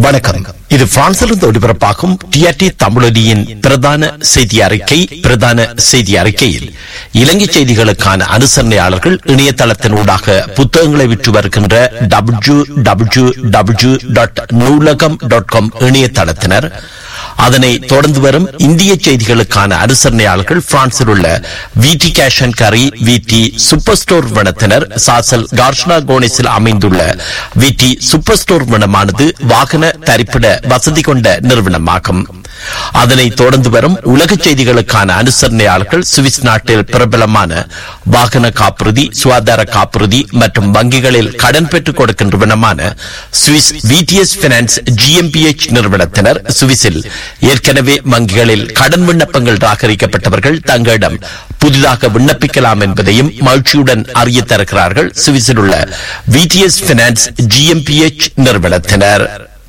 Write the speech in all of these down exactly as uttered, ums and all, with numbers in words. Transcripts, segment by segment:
வணக்கம். இது பிரான்சிலிருந்து ஒளிபரப்பாகும் டிஆர்டி தமிழொலியின் பிரதான செய்தி அறிக்கை. பிரதான செய்தி அறிக்கையில் இலங்கை செய்திகளுக்கான அனுசரணையாளர்கள் இணையதளத்தினூடாக புத்தகங்களை விற்று வருகின்ற டபிள்யூ டபிள்யூ டபிள்யூ டாட் நூலகம் டாட் காம் இணையதளத்தினர், அதனை தொடர்ந்து வரும் இந்திய செய்திகளுக்கான அனுசரணையாளர்கள் பிரான்சில் உள்ள விடி கேஷ் அண்ட் கரி விடி சூப்பர் ஸ்டோர் வனத்தினர், சாசல் கார்ஷ்னா கோனிஸில் அமைந்துள்ள விடி சூப்பர் ஸ்டோர் வனமானது வாகன தரிப்பிட வசதி கொண்ட நிறுவனமாகும். அதனை தொடர்ந்து வரும் உலக செய்திகளுக்கான அனுசரணையாளர்கள் சுவிஸ் நாட்டில் பிரபலமான வாகன காப்புறுதி, சுகாதார காப்புறுதி மற்றும் வங்கிகளில் கடன் பெற்றுக் கொடுக்கும் நிறுவனமான சுவிஸ் விடிஎஸ் பைனான்ஸ் ஜிஎம்பிஎச் நிறுவனத்தினர், சுவிஸில் ஏற்கனவே வங்கிகளில் கடன் விண்ணப்பங்கள் ராகரிக்கப்பட்டவர்கள் தங்களிடம் புதிதாக விண்ணப்பிக்கலாம் என்பதையும் மகிழ்ச்சியுடன் அறிய தருகிறார்கள் சுவிஸில் உள்ள விடிஎஸ் பைனான்ஸ் ஜிஎம்பிஎச் நிறுவனத்தினர்.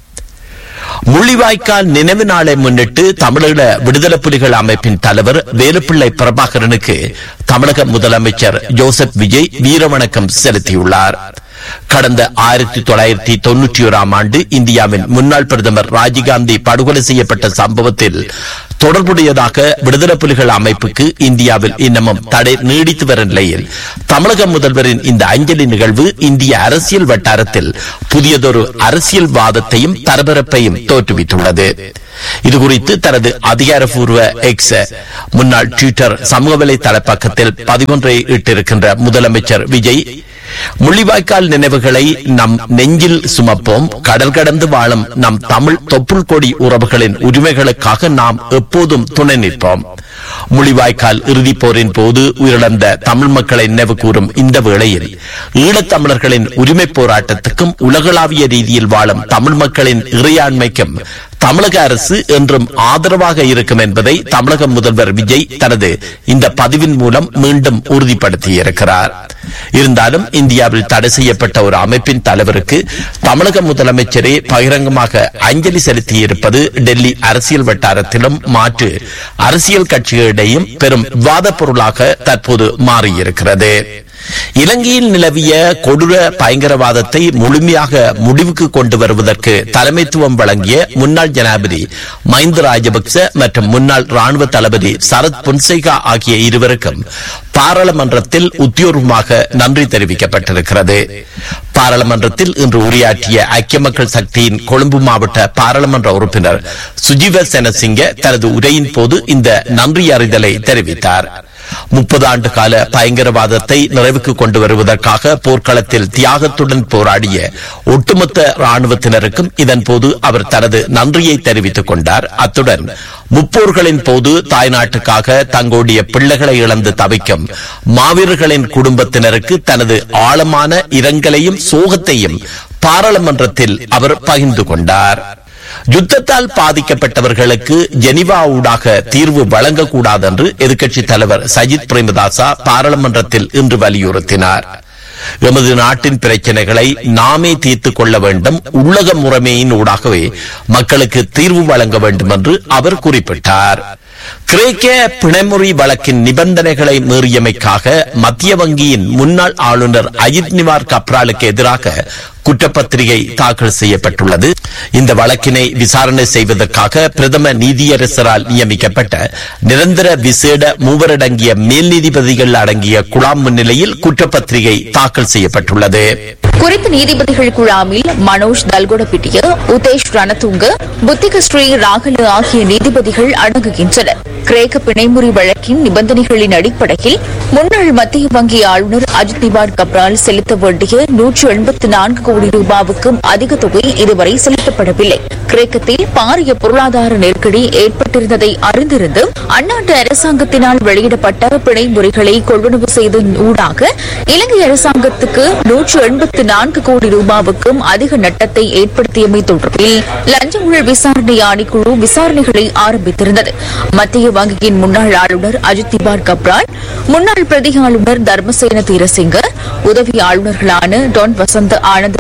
முள்ளிவாய்க்கால் நினைவு நாளை முன்னிட்டு தமிழக விடுதலை புலிகள் அமைப்பின் தலைவர் வேலுப்பிள்ளை பிரபாகரனுக்கு தமிழக முதலமைச்சர் ஜோசப் விஜய் வீரவணக்கம் செலுத்தியுள்ளார். கடந்த ஆயிரத்தி தொள்ளாயிரத்தி தொன்னூற்றி ஓராம் ஆண்டு இந்தியாவின் முன்னாள் பிரதமர் ராஜீவ்காந்தி படுகொலை செய்யப்பட்ட சம்பவத்தில் தொடர்புடையதாக விடுதலை புலிகள் அமைப்புக்கு இந்தியாவில் இன்னமும் தடை நீடித்து வரும் நிலையில் தமிழக முதல்வரின் இந்த அஞ்சலி நிகழ்வு இந்திய அரசியல் வட்டாரத்தில் புதியதொரு அரசியல் வாதத்தையும் பரபரப்பையும் தோற்றுவித்துள்ளது. இதுகுறித்து தனது அதிகாரப்பூர்வ எக்ஸ் முன்னாள் ட்விட்டர் சமூக வலைதள பக்கத்தில் பதிவொன்றை இட்டிருக்கின்ற முதலமைச்சர் விஜய், முள்ளிவாய்க்கால் நினைவுகளை நம் நெஞ்சில் சுமப்போம், கடல் கடந்து வாழும் நம் தமிழ் தொப்புள் கொடி உறவுகளின் உரிமைகளுக்காக நாம் எப்போதும் துணை நிற்போம். முள்ளிவாய்க்கால் இறுதிப் போரின் போது உயிரிழந்த தமிழ் மக்களை நினைவு கூறும் இந்த வேளையில் ஈழத்தமிழர்களின் உரிமை போராட்டத்துக்கும் உலகளாவிய ரீதியில் வாழும் தமிழ் மக்களின் இறையாண்மைக்கும் தமிழக அரசு என்றும் ஆதரவாக இருக்கும் என்பதை தமிழக முதல்வர் விஜய் தனது இந்த பதிவின் மூலம் மீண்டும் உறுதிப்படுத்தியிருக்கிறார். இருந்தாலும் இந்தியாவில் தடை செய்யப்பட்ட ஒரு அமைப்பின் தலைவருக்கு தமிழக முதலமைச்சரே பகிரங்கமாக அஞ்சலி செலுத்தியிருப்பது டெல்லி அரசியல் வட்டாரத்திலும் மாற்று அரசியல் கட்சிகளிடையும் பெரும் விவாத பொருளாக தற்போது மாறியிருக்கிறது. இலங்கையில் நிலவிய கொடூர பயங்கரவாதத்தை முழுமையாக முடிவுக்கு கொண்டு வருவதற்கு தலைமைத்துவம் வழங்கிய முன்னாள் ஜனாதிபதி மஹிந்த ராஜபக்ச மற்றும் முன்னாள் ராணுவ தளபதி சரத் பொன்சேகா ஆகிய இருவருக்கும் பாராளுமன்றத்தில் உத்தியோகமாக நன்றி தெரிவிக்கப்பட்டிருக்கிறது. பாராளுமன்றத்தில் இன்று உரையாற்றிய ஐக்கிய மக்கள் சக்தியின் கொழும்பு மாவட்ட பாராளுமன்ற உறுப்பினர் சுஜீவ செனசிங்க தனது உரையின் போது இந்த நன்றி அறிதலை தெரிவித்தார். முப்பது ஆண்டு கால பயங்கரவாதத்தை நிறைவுக்கு கொண்டு வருவதற்காக போர்க்களத்தில் தியாகத்துடன் போராடிய ஒட்டுமொத்த ராணுவத்தினருக்கும் இதன் போது அவர் தனது நன்றியை தெரிவித்துக் கொண்டார். அத்துடன் முப்போர்களின் போது தாய்நாட்டுக்காக தங்களுடைய பிள்ளைகளை இழந்து தவிக்கும் மாவீரர்களின் குடும்பத்தினருக்கு தனது ஆழமான இரங்கலையும் சோகத்தையும் பாராளுமன்றத்தில் அவர் பகிர்ந்து கொண்டார். யுத்தத்தால் பாதிக்கப்பட்டவர்களுக்கு ஜெனிவா ஊடாக தீர்வு வழங்கக்கூடாது என்று எதிர்க்கட்சித் தலைவர் சஜித் பிரேமதாசா பாராளுமன்றத்தில் இன்று வலியுறுத்தினார். எமது நாட்டின் பிரச்சனைகளை நாமே தீர்த்துக் கொள்ள வேண்டும், உள்ளக முறைமையின் ஊடாகவே மக்களுக்கு தீர்வு வழங்க வேண்டும் என்று அவர் குறிப்பிட்டார். கிரேக்க பிணைமுறி வழக்கின் நிபந்தனைகளை மீறியமைக்காக மத்திய வங்கியின் முன்னாள் ஆளுநர் அஜித் நிவார் கப்ராலுக்கு எதிராக குற்றப்பத்திரிகை தாக்கல் செய்யப்பட்டுள்ளது. இந்த வழக்கினை விசாரணை செய்வதற்காக பிரதம நீதியரசரால் நியமிக்கப்பட்ட நிரந்தர விசேட மூவரடங்கிய மேல் நீதிபதிகள் அடங்கிய குழாம் முன்னிலையில் குற்றப்பத்திரிகை தாக்கல் செய்யப்பட்டுள்ளது. குறித்த நீதிபதிகள் குழாமில் மனோஜ் தல்கொடபிட்டிய, உதேஷ் ரணதுங்க, புத்திக ஸ்ரீ ராகல ஆகிய நீதிபதிகள் அடங்குகின்றனர். கிரேக்க பிணைமுறி வழக்கின் நிபந்தனைகளின் அடிப்படையில் முன்னாள் மத்திய வங்கி ஆளுநர் அஜித் நிவார் கப்ரால் செலுத்த வேண்டிய நூற்று எண்பத்தி நான்கு கோடி ரூபாவுக்கும் அதிக தொகை இதுவரை செலுத்தப்படவில்லை. கிரேக்கத்தில் பாரிய பொருளாதார நெருக்கடி ஏற்பட்டிருந்ததை அறிந்திருந்து அந்நாட்டு அரசாங்கத்தினால் வெளியிடப்பட்ட பிணைமுறைகளை கொள்வனவு செய்த ஊடாக இலங்கை அரசாங்கத்துக்கு நூற்று எண்பத்தி நான்கு கோடி ரூபாவுக்கும் அதிக நட்டத்தை ஏற்படுத்தியமை தொடர்பில் லஞ்ச ஊழல் விசாரணை ஆணைக்குழு விசாரணைகளை ஆரம்பித்திருந்தது. மத்திய வங்கியின் முன்னாள் ஆளுநர் அஜித் நிவார் கப்ரால், முன்னாள் பிரதி ஆளுநர் தர்மசேன தீரசிங்க, உதவி ஆளுநர்களான டான் வசந்த ஆனந்த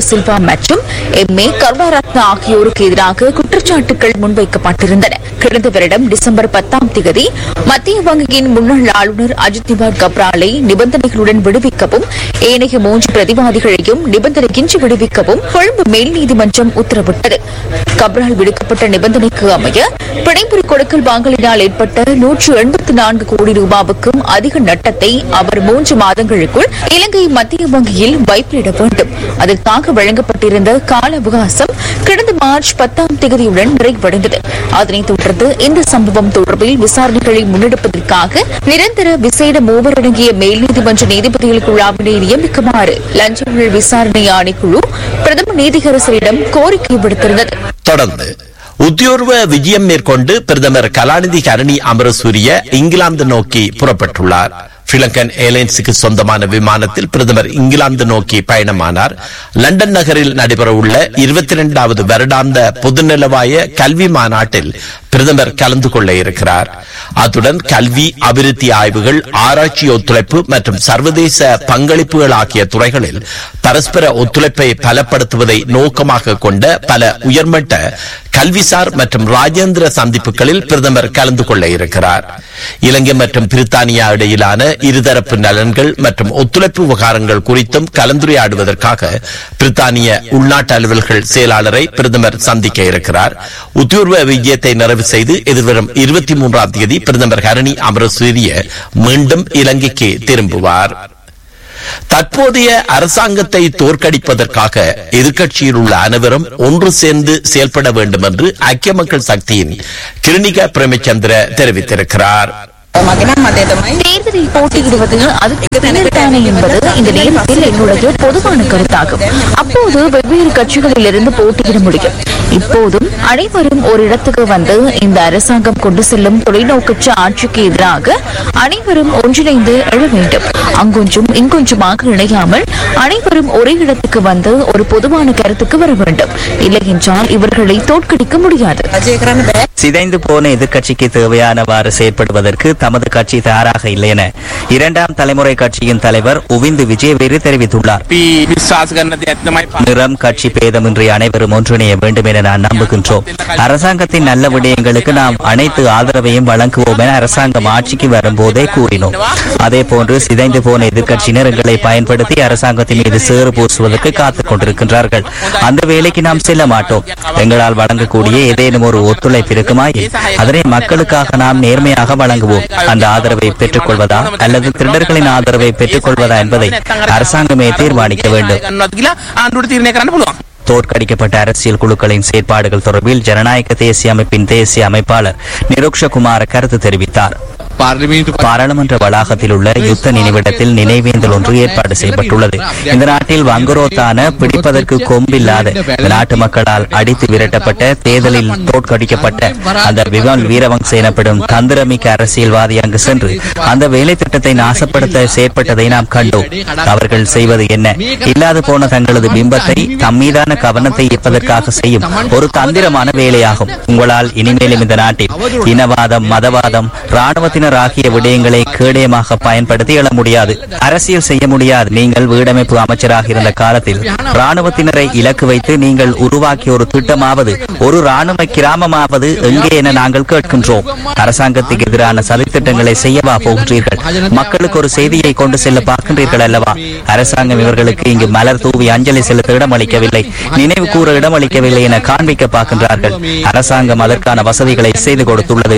சில்வா மற்றும் எம் ஏ கருணாரத்னா ஆகியோருக்கு எதிராக குற்றச்சாட்டுகள் முன்வைக்கப்பட்டிருந்தன. கடந்த வருடம் டிசம்பர் பத்தாம் தேதி மத்திய வங்கியின் முன்னாள் ஆளுநர் அஜித் குமார் கப்ராலை நிபந்தனைகளுடன் விடுவிக்கவும் ஏனைய மூன்று பிரதிவாதிகளையும் நிபந்தனையின்றி விடுவிக்கவும் கொழும்பு மேல் நீதிமன்றம் உத்தரவிட்டது. கப்ரால் விடுக்கப்பட்ட நிபந்தனைக்கு அமைய பிணைமுறை கொடுக்கல் வாங்கலினால் ஏற்பட்ட நூற்று எண்பத்தி நான்கு கோடி ரூபாவுக்கும் அதிக நட்டத்தை அவர் மூன்று மாதங்களுக்குள் இலங்கை மத்திய வங்கியில் வைப்பிட வேண்டும். அதற்காக வழங்கப்பட்டிருந்த கால அவகாசம் கடந்த மார்ச் பத்தாம் தேதியுடன் நிறைவடைந்தது. அதனைத் தொடர்ந்து இந்த சம்பவம் தொடர்பில் விசாரணைகளை முன்னெடுப்பதற்காக நிரந்தர விசேட மூவர் அடங்கிய மேல் நீதிமன்ற நீதிபதிகள் குழாவினை நியமிக்குமாறு லஞ்ச ஊழல் விசாரணை ஆணைக்குழு பிரதம நீதியரசரிடம் கோரிக்கை விடுத்திருந்தது. தொடர்ந்து உத்தியோர்வ விஜயம் மேற்கொண்டு பிரதமர் கலாநிதி கருணி அமரசூரிய இங்கிலாந்து நோக்கி புறப்பட்டுள்ளார். ஸ்ரீலங்கன் ஏர்லைன்ஸுக்கு சொந்தமான விமானத்தில் பிரதமர் இங்கிலாந்து நோக்கி பயணமானார். லண்டன் நகரில் நடைபெறவுள்ள இருபத்தி இரண்டாவது வருடாந்த பொதுநலவாய கல்வி மாநாட்டில் பிரதமர் கலந்து கொள்ள இருக்கிறார். அத்துடன் கல்வி, அபிவிருத்தி ஆய்வுகள், ஆராய்ச்சி ஒத்துழைப்பு மற்றும் சர்வதேச பங்களிப்புகள் ஆகிய துறைகளில் பரஸ்பர ஒத்துழைப்பை பலப்படுத்துவதை நோக்கமாக கொண்ட பல உயர்மட்ட கல்விசார் மற்றும் ராஜேந்திர சந்திப்புகளில் பிரதமர் கலந்து கொள்ள இருக்கிறார். இலங்கை மற்றும் பிரித்தானியா இடையிலான இருதரப்பு நலன்கள் மற்றும் ஒத்துழைப்பு விவகாரங்கள் குறித்தும் கலந்துரையாடுவதற்காக பிரித்தானிய உள்நாட்டு அலுவல்கள் செயலாளரை பிரதமர் சந்திக்க இருக்கிறார். உத்தியோர்வ விஜயத்தை நிறைவு செய்து எதிர்வரும் இருபத்தி மூன்றாம் தேதி பிரதமர் கருணி அமரசூரிய மீண்டும் இலங்கைக்கு திரும்புவார். தற்போதைய அரசாங்கத்தை தோற்கடிப்பதற்காக எதிர்க்கட்சியில் உள்ள அனைவரும் ஒன்று சேர்ந்து செயல்பட வேண்டும் என்று ஐக்கிய மக்கள் சக்தியின் கிருணிகா பிரேமச்சந்திர தெரிவித்திருக்கிறார். தேர்தலில் போட்டியிடுவது அதுக்கு பின்னர்தானே என்பது இந்த நேரத்தில் என்னுடைய பொதுவான கருத்தாகும். அப்போது வெவ்வேறு கட்சிகளில் இருந்து போட்டியிட முடியும். இப்போதும் அனைவரும் ஒரு இடத்துக்கு வந்து இந்த அரசாங்கம் கொண்டு செல்லும் தொலைநோக்கற்ற ஆட்சிக்கு எதிராக அனைவரும் ஒன்றிணைந்து எழ வேண்டும். அங்கொன்றும் இங்கொன்றுமாக இணையாமல் அனைவரும் ஒரே இடத்துக்கு வந்து ஒரு பொதுவான கருத்துக்கு வர வேண்டும். இல்லை என்றால் இவர்களை தோற்கடிக்க முடியாது. சிதைந்து போன எதிர்க்கட்சிக்கு தேவையானவாறு செயற்படுவதற்கு தமது கட்சி தயாராக இல்லை என இரண்டாம் தலைமுறை கட்சியின் தலைவர் உவிந்து விஜயவீர தெரிவித்துள்ளார். நிறம், கட்சி பேதமின்றி அனைவரும் ஒன்றிணைய வேண்டும் என நான் நம்புகின்றோம். அரசாங்கத்தின் நல்ல விடயங்களுக்கு நாம் அனைத்து ஆதரவையும் வழங்குவோம் என அரசாங்கம் ஆட்சிக்கு வரும்போதே கூறினோம். அதே போன்று சிதைந்து போன எதிர்க்கட்சியினர் எங்களை பயன்படுத்தி அரசாங்கத்தின் மீது சேறு பூசுவதற்கு காத்துக் கொண்டிருக்கின்றார்கள். அந்த வேலைக்கு நாம் செல்ல மாட்டோம். எங்களால் வழங்கக்கூடிய ஏதேனும் ஒரு ஒத்துழைப்பு இருக்குமாயின் அதனை மக்களுக்காக நாம் நேர்மையாக வழங்குவோம். அந்த ஆதரவை பெற்றுக் கொள்வதா அல்லது திருடர்களின் ஆதரவை பெற்றுக் கொள்வதா என்பதை அரசாங்கமே தீர்மானிக்க வேண்டும். தோற்கடிக்கப்பட்ட அரசியல் குழுக்களின் செயற்பாடுகள் தொடர்பில் ஜனநாயக தேசிய அமைப்பின் தேசிய அமைப்பாளர் நிருக்ஷகுமார் கருத்து தெரிவித்தார். பாராளுமன்ற வளாகத்தில் உள்ள யுத்த நினைவிடத்தில் நினைவேந்தல் ஒன்று ஏற்பாடு செய்யப்பட்டுள்ளது. இந்த நாட்டில் வங்குரோத்தான, பிடிப்பதற்கு கொம்பில்லாத, நாட்டு மக்களால் அடித்து விரட்டப்பட்ட, தேர்தலில் தோற்கடிக்கப்பட்ட அந்த விமல் வீரவங்ச எனப்படும் தந்திரமிக்க அரசியல்வாதி அங்கு சென்று அந்த வேலை திட்டத்தை நாசப்படுத்த செயற்பட்டதை நாம் கண்டோம். அவர்கள் செய்வது என்ன? இல்லாது போன தங்களது பிம்பத்தை, தம்மீதான கவனத்தை ஈர்ப்பதற்காக செய்யும் ஒரு தந்திரமான வேலையாகும். உங்களால் இனிமேலும் இந்த நாட்டில் இனவாதம், மதவாதம், ராணுவத்தினர் ஆகிய விடயங்களை கேடயமாக பயன்படுத்தி எழ முடியாது, அரசியல் செய்ய முடியாது. நீங்கள் வீடமைப்பு அமைச்சராக இருந்த காலத்தில் ராணுவத்தினரை இலக்கு வைத்து நீங்கள் உருவாக்கிய ஒரு திட்டமாவது, ஒரு ராணுவ கிராமமாவது எங்கே என நாங்கள் கேட்கின்றோம். அரசாங்கத்துக்கு எதிரான சதித்திட்டங்களை செய்யவா போகின்றீர்கள்? மக்களுக்கு ஒரு செய்தியை கொண்டு செல்ல பார்க்கின்றீர்கள் அல்லவா? அரசாங்கம் இவர்களுக்கு இங்கு மலர் தூவி அஞ்சலி செலுத்த இடமளிக்கவில்லை, நினைவு கூற இடமளிக்கவில்லை என காண்பிக்க பார்க்கின்றார்கள். அரசாங்கம் அதற்கான வசதிகளை செய்து கொடுத்துள்ளது.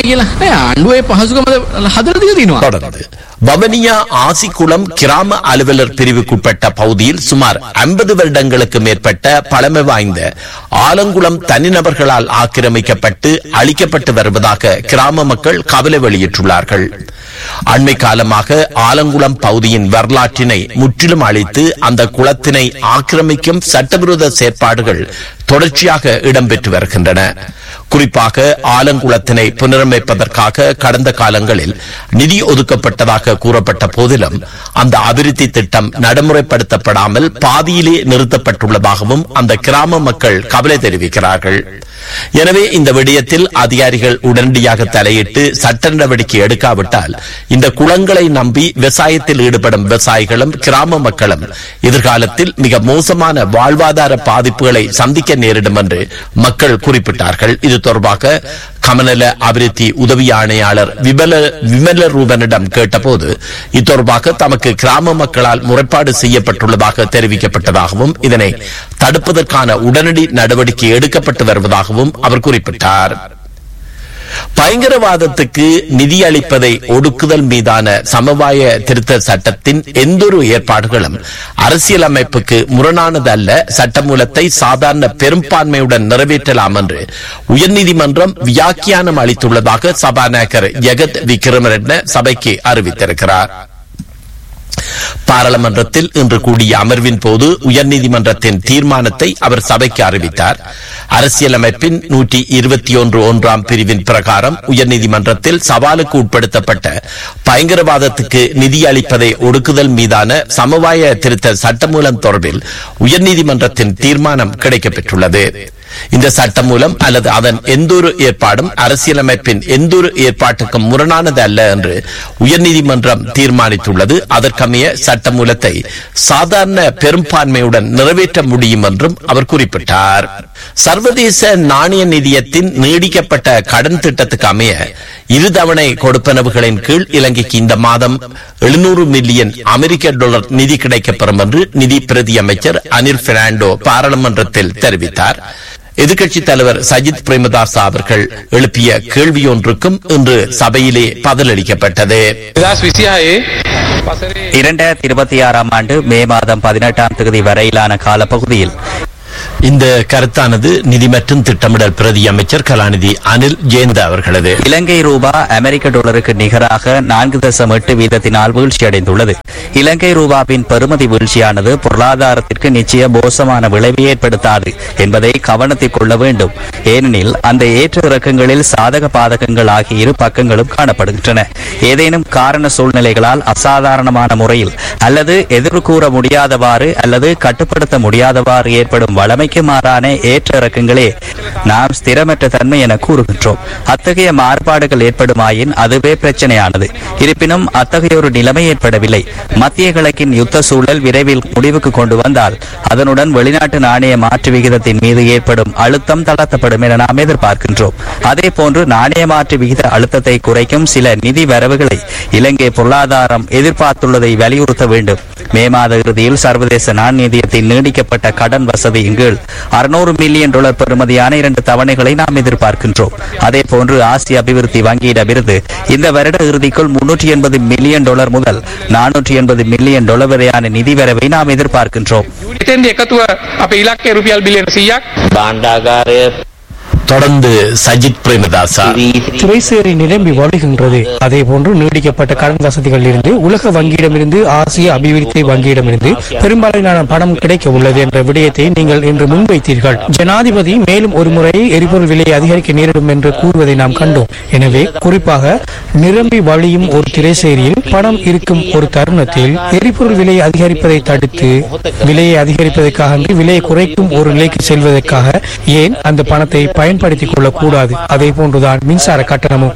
தொடர்ந்து வவனியா ஆசிக்குளம் கிராம அலுவலர் பிரிவுக்குட்பட்ட பகுதியில் சுமார் ஐம்பது வருடங்களுக்கு மேற்பட்ட பழமை வாய்ந்த ஆலங்குளம் தனிநபர்களால் ஆக்கிரமிக்கப்பட்டு அளிக்கப்பட்டு வருவதாக கிராம மக்கள் கவலை வெளியிட்டுள்ளார்கள். அண்மை காலமாக ஆலங்குளம் பகுதியின் வரலாற்றினை முற்றிலும் அழித்து அந்த குளத்தினை ஆக்கிரமிக்கும் சட்டவிரோத செயற்பாடுகள் தொடர்ச்சியாக இடம்பெற்று வருகின்றன. குறிப்பாக ஆலங்குளத்தினை புனரமைப்பதற்காக கடந்த காலங்களில் நிதி ஒதுக்கப்பட்டதாக கூறப்பட்ட போதிலும் அந்த அபிவிருத்தி திட்டம் நடைமுறைப்படுத்தப்படாமல் பாதியிலே நிறுத்தப்பட்டுள்ளதாகவும் அந்த கிராம மக்கள் கவலை தெரிவிக்கிறார்கள். எனவே இந்த விடயத்தில் அதிகாரிகள் உடனடியாக தலையிட்டு சட்ட நடவடிக்கை எடுக்காவிட்டால் இந்த குளங்களை நம்பி விவசாயத்தில் ஈடுபடும் விவசாயிகளும் கிராம மக்களும் எதிர்காலத்தில் மிக மோசமான வாழ்வாதார பாதிப்புகளை சந்திக்க நேரிடும் என்று மக்கள் குறிப்பிட்டார்கள். இது தொடர்பாக கமநல அபிவிருத்தி உதவி ஆணையாளர் விமல விமல ரூபனிடம் கேட்டபோது இது தொடர்பாக தமக்கு கிராம மக்களால் முறைப்பாடு செய்யப்பட்டுள்ளதாக தெரிவிக்கப்பட்டதாகவும் இதனை தடுப்பதற்கான உடனடி நடவடிக்கை எடுக்கப்பட்டு வருவதாகவும் அவர் குறிப்பிட்டார். பயங்கரவாதத்துக்கு நிதி அளிப்பதை ஒடுக்குதல் மீதான சமவாய திருத்த சட்டத்தின் எந்தொரு ஏற்பாடுகளும் அரசியலமைப்புக்கு முரணானது அல்ல, சட்டமூலத்தை சாதாரண பெரும்பான்மையுடன் நிறைவேற்றலாம் என்று உயர்நீதிமன்றம் வியாக்கியானம் அளித்துள்ளதாக சபாநாயகர் ஜெகத் விக்ரமரட்ன சபைக்கு அறிவித்திருக்கிறார். பாராளுமன்றத்தில் இன்று கூடிய அமர்வின் போது உயர்நீதிமன்றத்தின் தீர்மானத்தை அவர் சபைக்கு அறிவித்தார். அரசியலமைப்பின் நூற்றி இருபத்தி ஒன்று ஒன்றாம் பிரிவின் பிரகாரம் உயர்நீதிமன்றத்தில் சவாலுக்கு உட்படுத்தப்பட்ட பயங்கரவாதத்துக்கு நிதி அளிப்பதை ஒடுக்குதல் மீதான சமவாய திருத்த சட்டமூலம் தொடர்பில் உயர்நீதிமன்றத்தின் தீர்மானம் கிடைக்கப்பெற்றுள்ளது. இந்த சட்டம் மூலம் அல்லது அதன் எந்தொரு ஏற்பாடும் அரசியலமைப்பின் எந்தொரு ஏற்பாட்டுக்கும் முரணானது அல்ல என்று உயர்நீதிமன்றம் தீர்மானித்துள்ளது. அதற்கமைய சட்ட மூலத்தை சாதாரண பெரும்பான்மையுடன் நிறைவேற்ற முடியும் என்றும் அவர் குறிப்பிட்டார். சர்வதேச நாணய நிதியத்தின் நீடிக்கப்பட்ட கடன் திட்டத்துக்கு அமைய இரு தவணை கொடுப்பனவுகளின் கீழ் இலங்கைக்கு இந்த மாதம் எழுநூறு மில்லியன் அமெரிக்க டாலர் நிதி கிடைக்கப்பெறும் என்று நிதி பிரதி அமைச்சர் அனில் பெர்னாண்டோ பாராளுமன்றத்தில் தெரிவித்தார். எதிர்க்கட்சித் தலைவர் சஜித் பிரேமதாசா அவர்கள் எழுப்பிய கேள்வி ஒன்றுக்கும் இன்று சபையிலே பதிலளிக்கப்பட்டது. இரண்டாயிரத்தி இருபத்தி ஆறாம் ஆண்டு மே மாதம் பதினெட்டாம் தேதி வரையிலான காலப்பகுதியில் இந்த கருத்தானது நிதி மற்றும் திட்டமிடல் பிரதி அமைச்சர் கலாநிதி அனில் ஜெயந்த அவர்களது. இலங்கை ரூபா அமெரிக்க டாலருக்கு நிகராக நான்கு தசம் எட்டு வீதத்தினால் வீழ்ச்சியடைந்துள்ளது. இலங்கை ரூபாவின் பெறுமதி வீழ்ச்சியானது பொருளாதாரத்திற்கு நிச்சய மோசமான விளைவை ஏற்படுத்தாது என்பதை கவனத்தில் கொள்ள வேண்டும். ஏனெனில் அந்த ஏற்ற இறக்கங்களில் சாதக பாதகங்கள் ஆகிய இரு பக்கங்களும் காணப்படுகின்றன. ஏதேனும் காரண சூழ்நிலைகளால் அசாதாரணமான முறையில் அல்லது எதிர்கூற முடியாதவாறு அல்லது கட்டுப்படுத்த முடியாதவாறு ஏற்படும் வளமைக்கு மாறான ஏற்ற இறக்கங்களே நாம் ஸ்திரமற்ற தன்மை என கூறுகின்றோம். அத்தகைய மாறுபாடுகள் ஏற்படுமாயின் அதுவே பிரச்சனையானது. இருப்பினும் அத்தகைய ஒரு நிலைமை ஏற்படவில்லை. மத்திய கிழக்கின் யுத்த சூழல் விரைவில் முடிவுக்கு கொண்டு வந்தால் அதனுடன் வெளிநாட்டு நாணய மாற்று விகிதத்தின் மீது ஏற்படும் அழுத்தம் தளர்த்தப்படும் என நாம் எதிர்பார்க்கின்றோம். அதே போன்று நாணய மாற்று விகித அழுத்தத்தை குறைக்கும் சில நிதி வரவுகளை இலங்கை பொருளாதாரம் எதிர்பார்த்துள்ளதை வலியுறுத்த வேண்டும். மே மாத இறுதியில் சர்வதேச நாணய நிதியத்தின் நீடிக்கப்பட்ட கடன் வசதியின் கீழ் அறுநூறு மில்லியன் டாலர் பெறுமதியான இரண்டு தவணைகளை நாம் எதிர்பார்க்கின்றோம். அதே போன்று ஆசிய அபிவிருத்தி வங்கியிடமிருந்து இந்த வருட இறுதிக்குள் முன்னூற்றி எண்பது மில்லியன் டாலர் முதல் நானூற்றி எண்பது மில்லியன் டாலர் வரையான நிதி வரவை நாம் எதிர்பார்க்கின்றோம். தொடர்ந்து சஜித் பிரேமதாசா திரைசேரி நிரம்பி வழிகின்றது. அதே போன்று நீடிக்கப்பட்ட கடன் வசதிகளில் இருந்து உலக வங்கியிடமிருந்து ஆசிய அபிவிருத்தி வங்கியிடமிருந்து பெரும்பாலான பணம் கிடைக்க உள்ளது என்ற விடயத்தை நீங்கள் இன்று முன்வைத்தீர்கள். ஜனாதிபதி மேலும் ஒரு முறை எரிபொருள் விலையை அதிகரிக்க நேரிடும் என்று கூறுவதை நாம் கண்டோம். எனவே குறிப்பாக நிரம்பி வழியும் ஒரு திரைசேரியில் பணம் இருக்கும் ஒரு தருணத்தில் எரிபொருள் விலையை அதிகரிப்பதை தடுத்து விலையை அதிகரிப்பதற்காக விலையை குறைக்கும் ஒரு நிலைக்கு செல்வதற்காக ஏன் அந்த பணத்தை பயன்படுத்திக் கொள்ளக் கூடாது? அதே போன்றுதான் மின்சார கட்டணமும்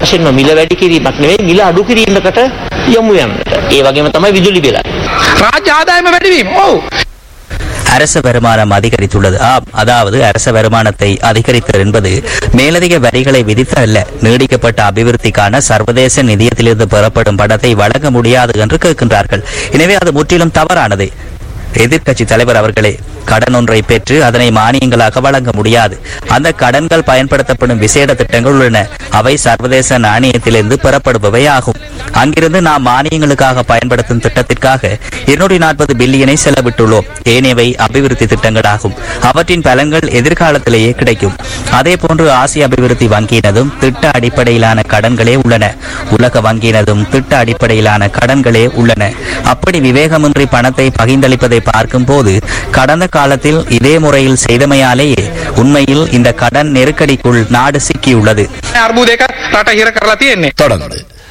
அரச வருமானம் அதிகரித்துள்ளது. ஆம், அதாவது அரச வருமானத்தை அதிகரித்தல் என்பது மேலதிக வரிகளை விதித்தல் அல்ல. நீடிக்கப்பட்ட அபிவிருத்திக்கான சர்வதேச நிதியத்திலிருந்து பெறப்படும் பணத்தை வழங்க முடியாது என்று கேட்கின்றார்கள். எனவே அது முற்றிலும் தவறானது. எதிர்க்கட்சி தலைவர் அவர்களே, கடன் ஒன்றை பெற்று அதனை மானியங்களாக வழங்க முடியாது. அந்த கடன்கள் பயன்படுத்தப்படும் விசேட திட்டங்கள் உள்ளன. அவை சர்வதேச நாணயத்திலிருந்து பெறப்படுபவை ஆகும். அங்கிருந்து நாம் மானியங்களுக்காக பயன்படுத்தும் திட்டத்திற்காக இருநூற்றி நாற்பது பில்லியனை செலவிட்டுள்ளோம். ஏனையவை அபிவிருத்தி திட்டங்களாகும். அவற்றின் பலன்கள் எதிர்காலத்திலேயே கிடைக்கும். அதே போன்று ஆசிய அபிவிருத்தி வங்கியினதும் திட்ட அடிப்படையிலான கடன்களே உள்ளன. உலக வங்கியினதும் திட்ட அடிப்படையிலான கடன்களே உள்ளன. அப்படி விவேகமின்றி பணத்தை பகிர்ந்தளிப்பதை பார்க்கும் போது கடந்த காலத்தில் இதே முறையில் செய்தமையாலேயே உண்மையில் இந்த கடன் நெருக்கடிக்குள் நாடு சிக்கியுள்ளது. தொடர்ந்து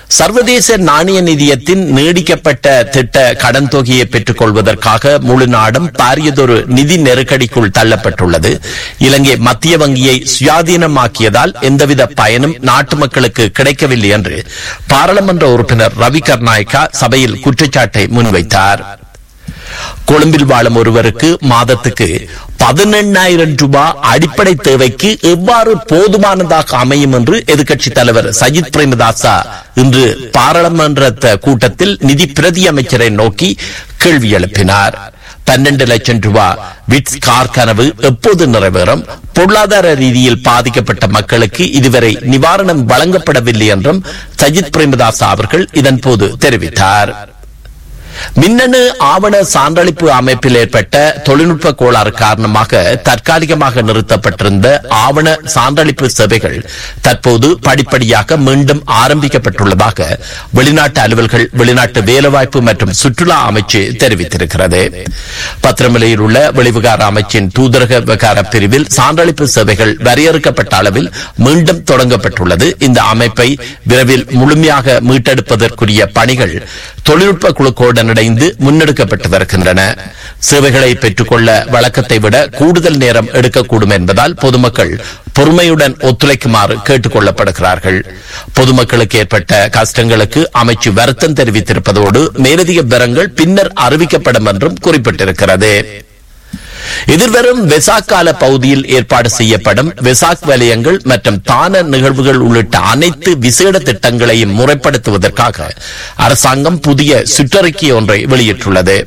சர்வதேச நாணய நிதியத்தின் நீடிக்கப்பட்ட திட்ட கடன் தொகையை பெற்றுக் கொள்வதற்காக முழு நாடும் பாரியதொரு நிதி நெருக்கடிக்குள் தள்ளப்பட்டுள்ளது. இலங்கை மத்திய வங்கியை சுயாதீனமாக்கியதால் எந்தவித பயனும் நாட்டு மக்களுக்கு கிடைக்கவில்லை என்று பாராளுமன்ற உறுப்பினர் ரவி கர்நாயக்கா சபையில் குற்றச்சாட்டை முன்வைத்தார். கொழும்பில் வாழும் ஒருவருக்கு மாதத்துக்கு பதினெண்ணாயிரம் ரூபாய் அடிப்படை தேவைக்கு எவ்வாறு போதுமானதாக அமையும் என்று எதிர்க்கட்சித் தலைவர் சஜித் பிரேமதாசா இன்று பாராளுமன்ற கூட்டத்தில் நிதி பிரதி அமைச்சரை நோக்கி கேள்வி எழுப்பினார். பன்னெண்டு லட்சம் ரூபாய் விட்ஸ் கார் கனவு எப்போது நிறைவேறும்? பொருளாதார ரீதியில் பாதிக்கப்பட்ட மக்களுக்கு இதுவரை நிவாரணம் வழங்கப்படவில்லை என்றும் சஜித் பிரேமதாசா அவர்கள் இதன் போது தெரிவித்தார். மின்னணு ஆவண சான்றளிப்பு அமைப்பில் ஏற்பட்ட தொழில்நுட்ப கோளாறு காரணமாக தற்காலிகமாக நிறுத்தப்பட்டிருந்த ஆவண சான்றளிப்பு சேவைகள் தற்போது படிப்படியாக மீண்டும் ஆரம்பிக்கப்பட்டுள்ளதாக வெளிநாட்டு அலுவல்கள், வெளிநாட்டு வேலைவாய்ப்பு மற்றும் சுற்றுலா அமைச்சு தெரிவித்திருக்கிறது. பத்திரமலையில் உள்ள வெளிவிகார அமைச்சின் தூதரக விவகார பிரிவில் சான்றளிப்பு சேவைகள் வரையறுக்கப்பட்ட அளவில் மீண்டும் தொடங்கப்பட்டுள்ளது. இந்த அமைப்பை விரைவில் முழுமையாக மீட்டெடுப்பதற்குரிய பணிகள் தொழில்நுட்ப குழுக்களுடன் இணைந்து முன்னெடுக்கப்பட்டு வருகின்றன. சேவைகளை பெற்றுக்கொள்ள வழக்கத்தை விட கூடுதல் நேரம் எடுக்கக்கூடும் என்பதால் பொதுமக்கள் பொறுமையுடன் ஒத்துழைக்குமாறு கேட்டுக் கொள்ளப்படுகிறார்கள். பொதுமக்களுக்கு ஏற்பட்ட கஷ்டங்களுக்கு அமைச்சு வருத்தம் தெரிவித்திருப்பதோடு மேலதிக விவரங்கள் பின்னர் அறிவிக்கப்படும் என்றும் குறிப்பிட்டிருக்கிறது. எதிர்வரும் வெசாக் கால பகுதியில் ஏற்பாடு செய்யப்படும் வெசாக் வலயங்கள் மற்றும் தான நிகழ்வுகள் உள்ளிட்ட அனைத்து விசேட திட்டங்களையும் முறைப்படுத்துவதற்காக அரசாங்கம் புதிய சுற்றறிக்கை ஒன்றை வெளியிட்டுள்ளது.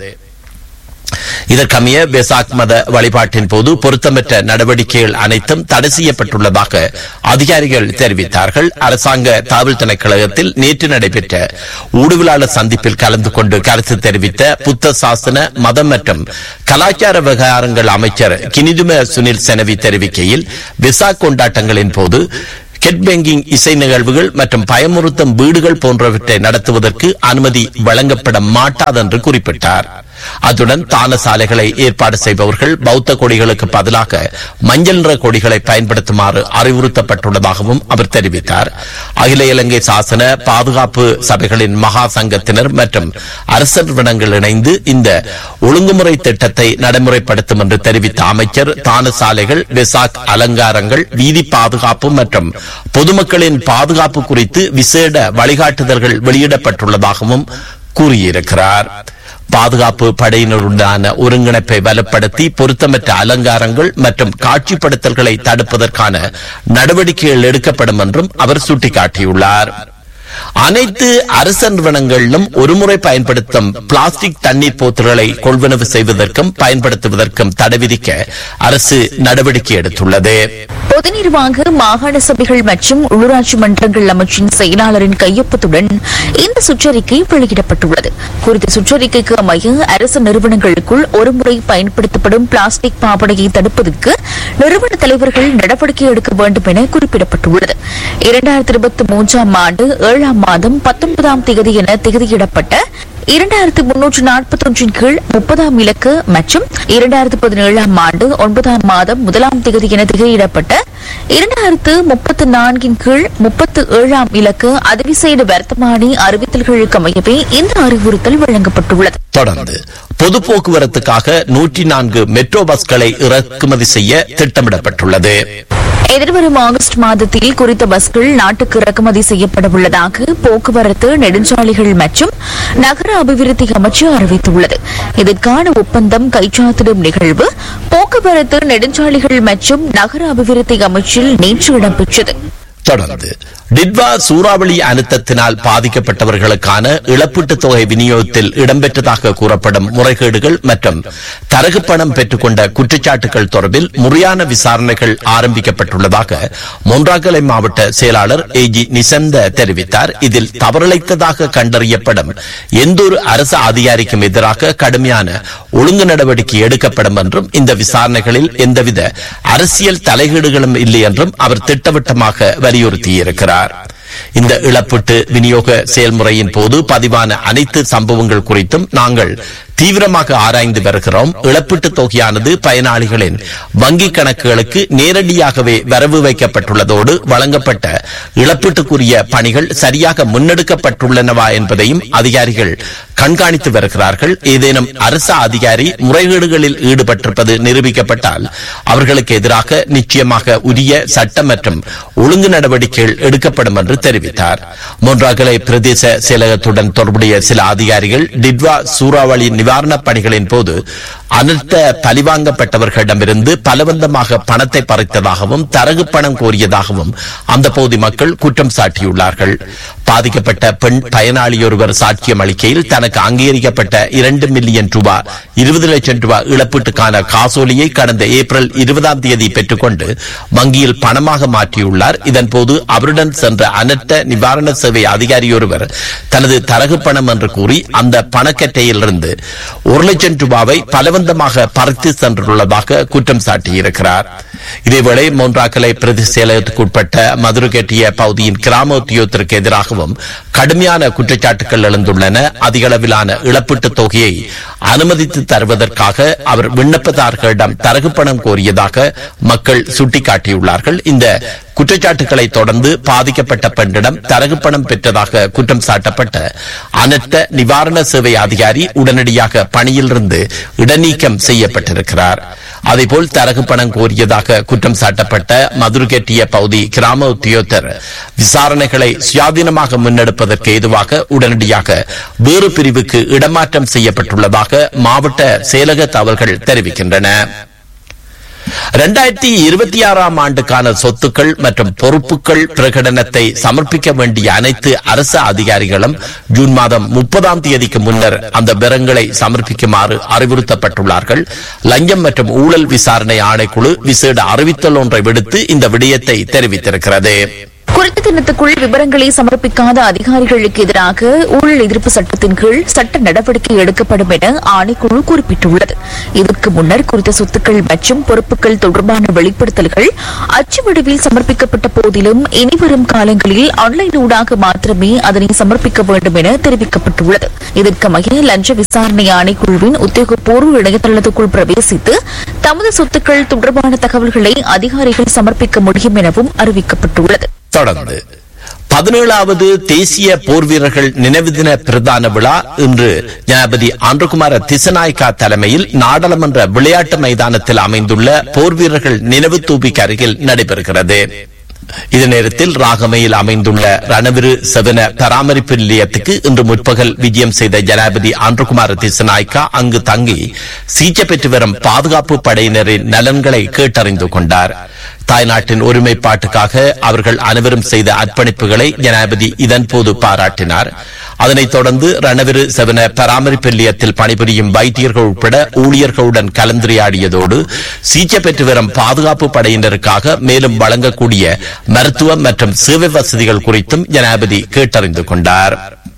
இதற்கமைய வெசாக் மத வழிபாட்டின் போது பொருத்தமற்ற நடவடிக்கைகள் அனைத்தும் தடை செய்யப்பட்டுள்ளதாக அதிகாரிகள் தெரிவித்தார்கள். அரசாங்க தகவல் திணைக்களத்தில் நேற்று நடைபெற்ற ஊடகவியலாளர் சந்திப்பில் கலந்து கொண்டு கருத்து தெரிவித்த புத்த சாசன மதம் மற்றும் கலாச்சார விவகாரங்கள் அமைச்சர் கினிதும சுனில் செனவி தெரிவிக்கையில் வெசாக் கொண்டாட்டங்களின் போது கெட் பேங்கிங், இசை நிகழ்வுகள் மற்றும் பயமுறுத்தும் வீடுகள் போன்றவற்றை நடத்துவதற்கு அனுமதி வழங்கப்பட மாட்டாது என்று குறிப்பிட்டார். அத்துடன் தான சாலைகளை ஏற்பாடு செய்பவர்கள் பௌத்த கொடிகளுக்கு பதிலாக மஞ்சள் நிற கொடிகளை பயன்படுத்துமாறு அறிவுறுத்தப்பட்டுள்ளதாகவும் அவர் தெரிவித்தார். அகில இலங்கை சாசன பாதுகாப்பு சபைகளின் மகா சங்கத்தினர் மற்றும் அரசர் விடங்கள் இணைந்து இந்த ஒழுங்குமுறை திட்டத்தை நடைமுறைப்படுத்தும் என்று தெரிவித்த அமைச்சர் தான சாலைகள், வெசாக் அலங்காரங்கள், வீதி பாதுகாப்பு மற்றும் பொதுமக்களின் பாதுகாப்பு குறித்து விசேட வழிகாட்டுதல்கள் வெளியிடப்பட்டுள்ளதாகவும் கூறியிருக்கிறார். பாதுகாப்பு படையினருடனான ஒருங்கிணைப்பை வலுப்படுத்தி பொருத்தமற்ற அலங்காரங்கள் மற்றும் காட்சிப்படுத்தல்களை தடுப்பதற்கான நடவடிக்கைகள் எடுக்கப்படும் என்றும் அவர் சுட்டிக்காட்டியுள்ளார். அனைத்து அரசு நிறுவனங்களிலும் ஒருமுறை பயன்படுத்தும் பிளாஸ்டிக் தண்ணீர் போத்தல்களை கொள்வனவு செய்வதற்கும் பயன்படுத்துவதற்கும் தடை விதிக்க அரசு நடவடிக்கை எடுத்துள்ளது. பொது நிர்வாக மாகாண சபைகள் மற்றும் உள்ளூராட்சி மன்றங்கள் அமைச்சின் செயலாளரின் கையொப்பத்துடன் இந்த சுற்றறிக்கை வெளியிடப்பட்டுள்ளது. குறித்த சுற்றறிக்கைக்கு அமைய அரசு நிறுவனங்களுக்குள் ஒருமுறை பயன்படுத்தப்படும் பிளாஸ்டிக் பாவனையை தடுப்பதற்கு நிறுவன தலைவர்கள் நடவடிக்கை எடுக்க வேண்டும் என குறிப்பிடப்பட்டுள்ளது. இரண்டாயிரத்தி இருபத்தி மூன்றாம் ஆண்டு ஏழாம் மாதம் பத்தொன்பதாம் தேதி என தேதியிடப்பட்ட இரண்டாயிரத்து முன்னூற்று நாற்பத்தி ஒன்றின் கீழ் முப்பதாம் இலக்கு மற்றும் இரண்டாயிரத்து பதினேழாம் ஆண்டு ஒன்பதாம் மாதம் முதலாம் தேதி என திகையிடப்பட்ட இரண்டாயிரத்து முப்பத்தி நான்கின் கீழ் முப்பத்தி ஏழாம் இலக்கு அதிவிசேட வர்த்தமானி அறிவித்தல்களுக்கு அமையவே இந்த அறிவுறுத்தல் வழங்கப்பட்டுள்ளது. தொடர்ந்து பொது போக்குவரத்துக்காக நூற்றி நான்கு மெட்ரோ பஸ்களை இறக்குமதி செய்ய திட்டமிடப்பட்டுள்ளது. எதிர்வரும் ஆகஸ்ட் மாதத்தில் குறித்த பஸ்கள் நாட்டுக்கு இறக்குமதி செய்யப்பட உள்ளதாக போக்குவரத்து, நெடுஞ்சாலைகள் மற்றும் நகர அபிவிருத்தி அமைச்சு அறிவித்துள்ளது. இதற்கான ஒப்பந்தம் கைச்சாத்திடும் நிகழ்வு போக்குவரத்து, நெடுஞ்சாலைகள் மற்றும் நகர அபிவிருத்தி அமைச்சில் நேற்று இடம்பெற்றது. தொடர்ந்து டிட்வா சூறாவளி அழுத்தத்தினால் பாதிக்கப்பட்டவர்களுக்கான இழப்பீட்டுத் தொகை விநியோகத்தில் இடம்பெற்றதாக கூறப்படும் முறைகேடுகள் மற்றும் தரகு பணம் பெற்றுக்கொண்ட குற்றச்சாட்டுகள் தொடர்பில் முறையான விசாரணைகள் ஆரம்பிக்கப்பட்டுள்ளதாக மொன்றாகலை மாவட்ட செயலாளர் ஏ ஜி நிசந்த தெரிவித்தார். இதில் தவறிழைத்ததாக கண்டறியப்படும் எந்தொரு அரசு அதிகாரிக்கும் எதிராக கடுமையான ஒழுங்கு நடவடிக்கை எடுக்கப்படும் என்றும் இந்த விசாரணைகளில் எந்தவித அரசியல் தலையீடுகளும் இல்லை என்றும் அவர் திட்டவட்டமாக வலியுறுத்தியிருக்கிறார். இந்த இழப்பீட்டு விநியோக செயல்முறையின் போது பதிவான அனைத்து சம்பவங்கள் குறித்தும் நாங்கள் தீவிரமாக ஆராய்ந்து வருகிறோம். இழப்பீட்டு தொகையானது பயனாளிகளின் வங்கிக் கணக்குகளுக்கு நேரடியாகவே வரவு வைக்கப்பட்டுள்ளதோடு வழங்கப்பட்ட இழப்பீட்டுக்குரிய பணிகள் சரியாக முன்னெடுக்கப்பட்டுள்ளனவா என்பதையும் அதிகாரிகள் கண்காணித்து வருகிறார்கள். ஏதேனும் அரசு அதிகாரி முறைகேடுகளில் ஈடுபட்டிருப்பது நிரூபிக்கப்பட்டால் அவர்களுக்கு எதிராக நிச்சயமாக உரிய சட்ட மற்றும் ஒழுங்கு நடவடிக்கைகள் எடுக்கப்படும் என்று தெரிவித்தார். மொன்றாகலை பிரதேச செயலகத்துடன் தொடர்புடைய சில அதிகாரிகள் டிட்வா சூறாவளி நிவாரணப் பணிகளின் போது அனர்த்த பழிவாங்கப்பட்டவர்களிடமிருந்து பலவந்தமாக பணத்தை பறித்ததாகவும் தரகு பணம் கோரியதாகவும் அந்த பகுதி மக்கள் குற்றம் சாட்டியுள்ளார்கள். பாதிக்கப்பட்ட பெண் பயனாளியொருவர் சாட்சியம் அளிக்கையில் தனக்கு அங்கீகரிக்கப்பட்ட இரண்டு மில்லியன் ரூபாய் இருபது லட்சம் ரூபாய் இழப்பீட்டுக்கான காசோலியை கடந்த ஏப்ரல் இருபதாம் தேதி பெற்றுக்கொண்டு வங்கியில் பணமாக மாற்றியுள்ளார். இதன்போது அவருடன் சென்ற அனர்த்த நிவாரண சேவை அதிகாரியொருவர் தனது தரகு பணம் என்று கூறி அந்த பணக்கட்டையிலிருந்து ஒரு லட்சம் ரூபாவை பலவந்தமாக பறித்து சென்றுள்ளதாக குற்றம் சாட்டியிருக்கிறார். இதேவேளை மொன்றாகலை பிரதி செயலகத்துக்குட்பட்ட மதுரகட்டிய பகுதியின் கிராம உத்தியோகத்திற்கு எதிராகவும் கடுமையான குற்றச்சாட்டுகள் எழுந்துள்ளன. அதிக அளவிலான இழப்பீட்டு தொகையை அனுமதித்து தருவதற்காக அவர் விண்ணப்பதாரர்களிடம் தரகு பணம் கோரியதாக மக்கள் சுட்டிக்காட்டியுள்ளார்கள். இந்த குற்றச்சாட்டுகளை தொடர்ந்து பாதிக்கப்பட்ட பெண்ணிடம் தரகு பணம் பெற்றதாக குற்றம் சாட்டப்பட்ட அனர்த்த நிவாரண சேவை அதிகாரி உடனடியாக பணியிலிருந்து இடைநீக்கம் செய்யப்பட்டிருக்கிறார். அதேபோல் தரகு பணம் கோரியதாக குற்றம் சாட்டப்பட்ட மதுரகட்டிய பகுதி கிராம உத்தியோகத்தர் விசாரணைகளை சுயாதீனமாக முன்னெடுப்பதற்கு ஏதுவாக உடனடியாக வேறு பிரிவுக்கு இடமாற்றம் செய்யப்பட்டுள்ளதாக மாவட்ட செயலக தகவல்கள் தெரிவிக்கின்றன. இரண்டாயிரத்தி இருபத்தி ஆறாம் ஆண்டுக்கான சொத்துக்கள் மற்றும் பொறுப்புகள் பிரகடனத்தை சமர்ப்பிக்க வேண்டிய அனைத்து அரசு அதிகாரிகளும் ஜூன் மாதம் முப்பதாம் தேதிக்கு முன்னர் அந்த விவரங்களை சமர்ப்பிக்குமாறு அறிவுறுத்தப்பட்டுள்ளார்கள். லஞ்சம் மற்றும் ஊழல் விசாரணை ஆணைக்குழு விசேட அறிவித்தல் ஒன்றை விடுத்து இந்த விடயத்தை தெரிவித்திருக்கிறது. குறித்த தினத்துக்குள் விவரங்களை சமர்ப்பிக்காத அதிகாரிகளுக்கு எதிராக ஊழல் எதிர்ப்பு சட்டத்தின் கீழ் சட்ட நடவடிக்கை எடுக்கப்படும் என ஆணைக்குழு குறிப்பிட்டுள்ளது. இதற்கு முன்னர் குறித்த சொத்துக்கள் மற்றும் பொறுப்புகள் தொடர்பான வெளிப்படுத்தல்கள் அச்சு வடிவில் சமர்ப்பிக்கப்பட்ட போதிலும் இனிவரும் காலங்களில் ஆன்லைன் ஊடாக மாத்திரமே அதனை சமர்ப்பிக்க வேண்டும் என தெரிவிக்கப்பட்டுள்ளது. இதற்கமைய லஞ்ச விசாரணை ஆணைக்குழுவின் உத்தியோகபூர்வ இணையதளத்துக்குள் பிரவேசித்து தமது சொத்துக்கள் தொடர்பான தகவல்களை அதிகாரிகள் சமர்ப்பிக்க முடியும் எனவும் அறிவிக்கப்பட்டுள்ளது. தொடர்ந்து பதினேழாவது தேசிய போர் வீரர்கள் நினைவு தின பிரதான விழா இன்று ஜனாதிபதி ஆந்திரகுமார திசநாயக்கா தலைமையில் நாடாளுமன்ற விளையாட்டு மைதானத்தில் அமைந்துள்ள போர் வீரர்கள் நினைவு தூபிக்கு அருகில் நடைபெறுகிறது. இதே நேரத்தில் ராகமையில் அமைந்துள்ள ரணவிரு செவன பராமரிப்பு நிலையத்துக்கு இன்று முற்பகல் விஜயம் செய்த ஜனாதிபதி ஆந்திரகுமார திசநாயக்கா அங்கு தங்கி சிகிச்சை பெற்று வரும் பாதுகாப்பு படையினரின் நலன்களை கேட்டறிந்து கொண்டார். தாய்நாட்டின் ஒருமைப்பாட்டுக்காக அவர்கள் அனைவரும் செய்த அர்ப்பணிப்புகளை ஜனாதிபதி இதன்போது பாராட்டினார். அதனைத் தொடர்ந்து ரணவிரு செவன பராமரிப்பு நிலையத்தில் பணிபுரியும் வைத்தியர்கள் உட்பட ஊழியர்களுடன் கலந்துரையாடியதோடு சிகிச்சை பெற்று வரும் பாதுகாப்பு படையினருக்காக மேலும் வழங்கக்கூடிய மருத்துவம் மற்றும் சேவை வசதிகள் குறித்தும் ஜனாதிபதி கேட்டறிந்து கொண்டார்.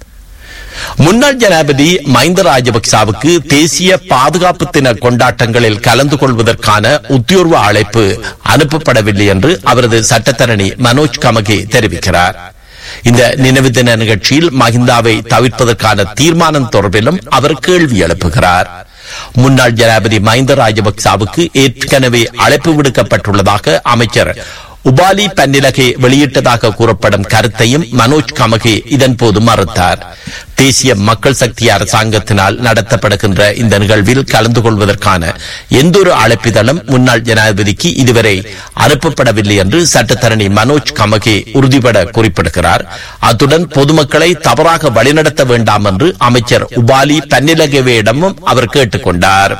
முன்னாள் ஜனாதிபதி மஹிந்த ராஜபக்சவுக்கு தேசிய பாதுகாப்பு தின கொண்டாட்டங்களில் கலந்து கொள்வதற்கான உத்தியோர்வ அழைப்பு அனுப்பப்படவில்லை என்று அவரது சட்டத்தரணி மனோஜ் கமகே தெரிவிக்கிறார். இந்த நினைவு தின நிகழ்ச்சியில் மஹிந்தாவை தவிர்ப்பதற்கான தீர்மானம் தொடர்பிலும் அவர் கேள்வி எழுப்புகிறார். முன்னாள் ஜனாதிபதி மஹிந்த ராஜபக்சவுக்கு ஏற்கனவே அழைப்பு விடுக்கப்பட்டுள்ளதாக அமைச்சர் உபாலி பன்னிலகே வெளியிட்டதாக கூறப்படும் கருத்தையும் மனோஜ் கமகே இதன்போது மறுத்தார். தேசிய மக்கள் சக்தி அரசாங்கத்தினால் நடத்தப்படுகின்ற இந்த நிகழ்வில் கலந்து கொள்வதற்கான எந்தொரு அழைப்பிதழும் முன்னாள் ஜனாதிபதிக்கு இதுவரை அனுப்பப்படவில்லை என்று சட்டத்தரணி மனோஜ் கமகே உறுதிபட குறிப்பிடுகிறார். அத்துடன் பொதுமக்களை தவறாக வழிநடத்த வேண்டாம் என்று அமைச்சர் உபாலி பன்னிலகேவிடமும் அவர் கேட்டுக் கொண்டார்.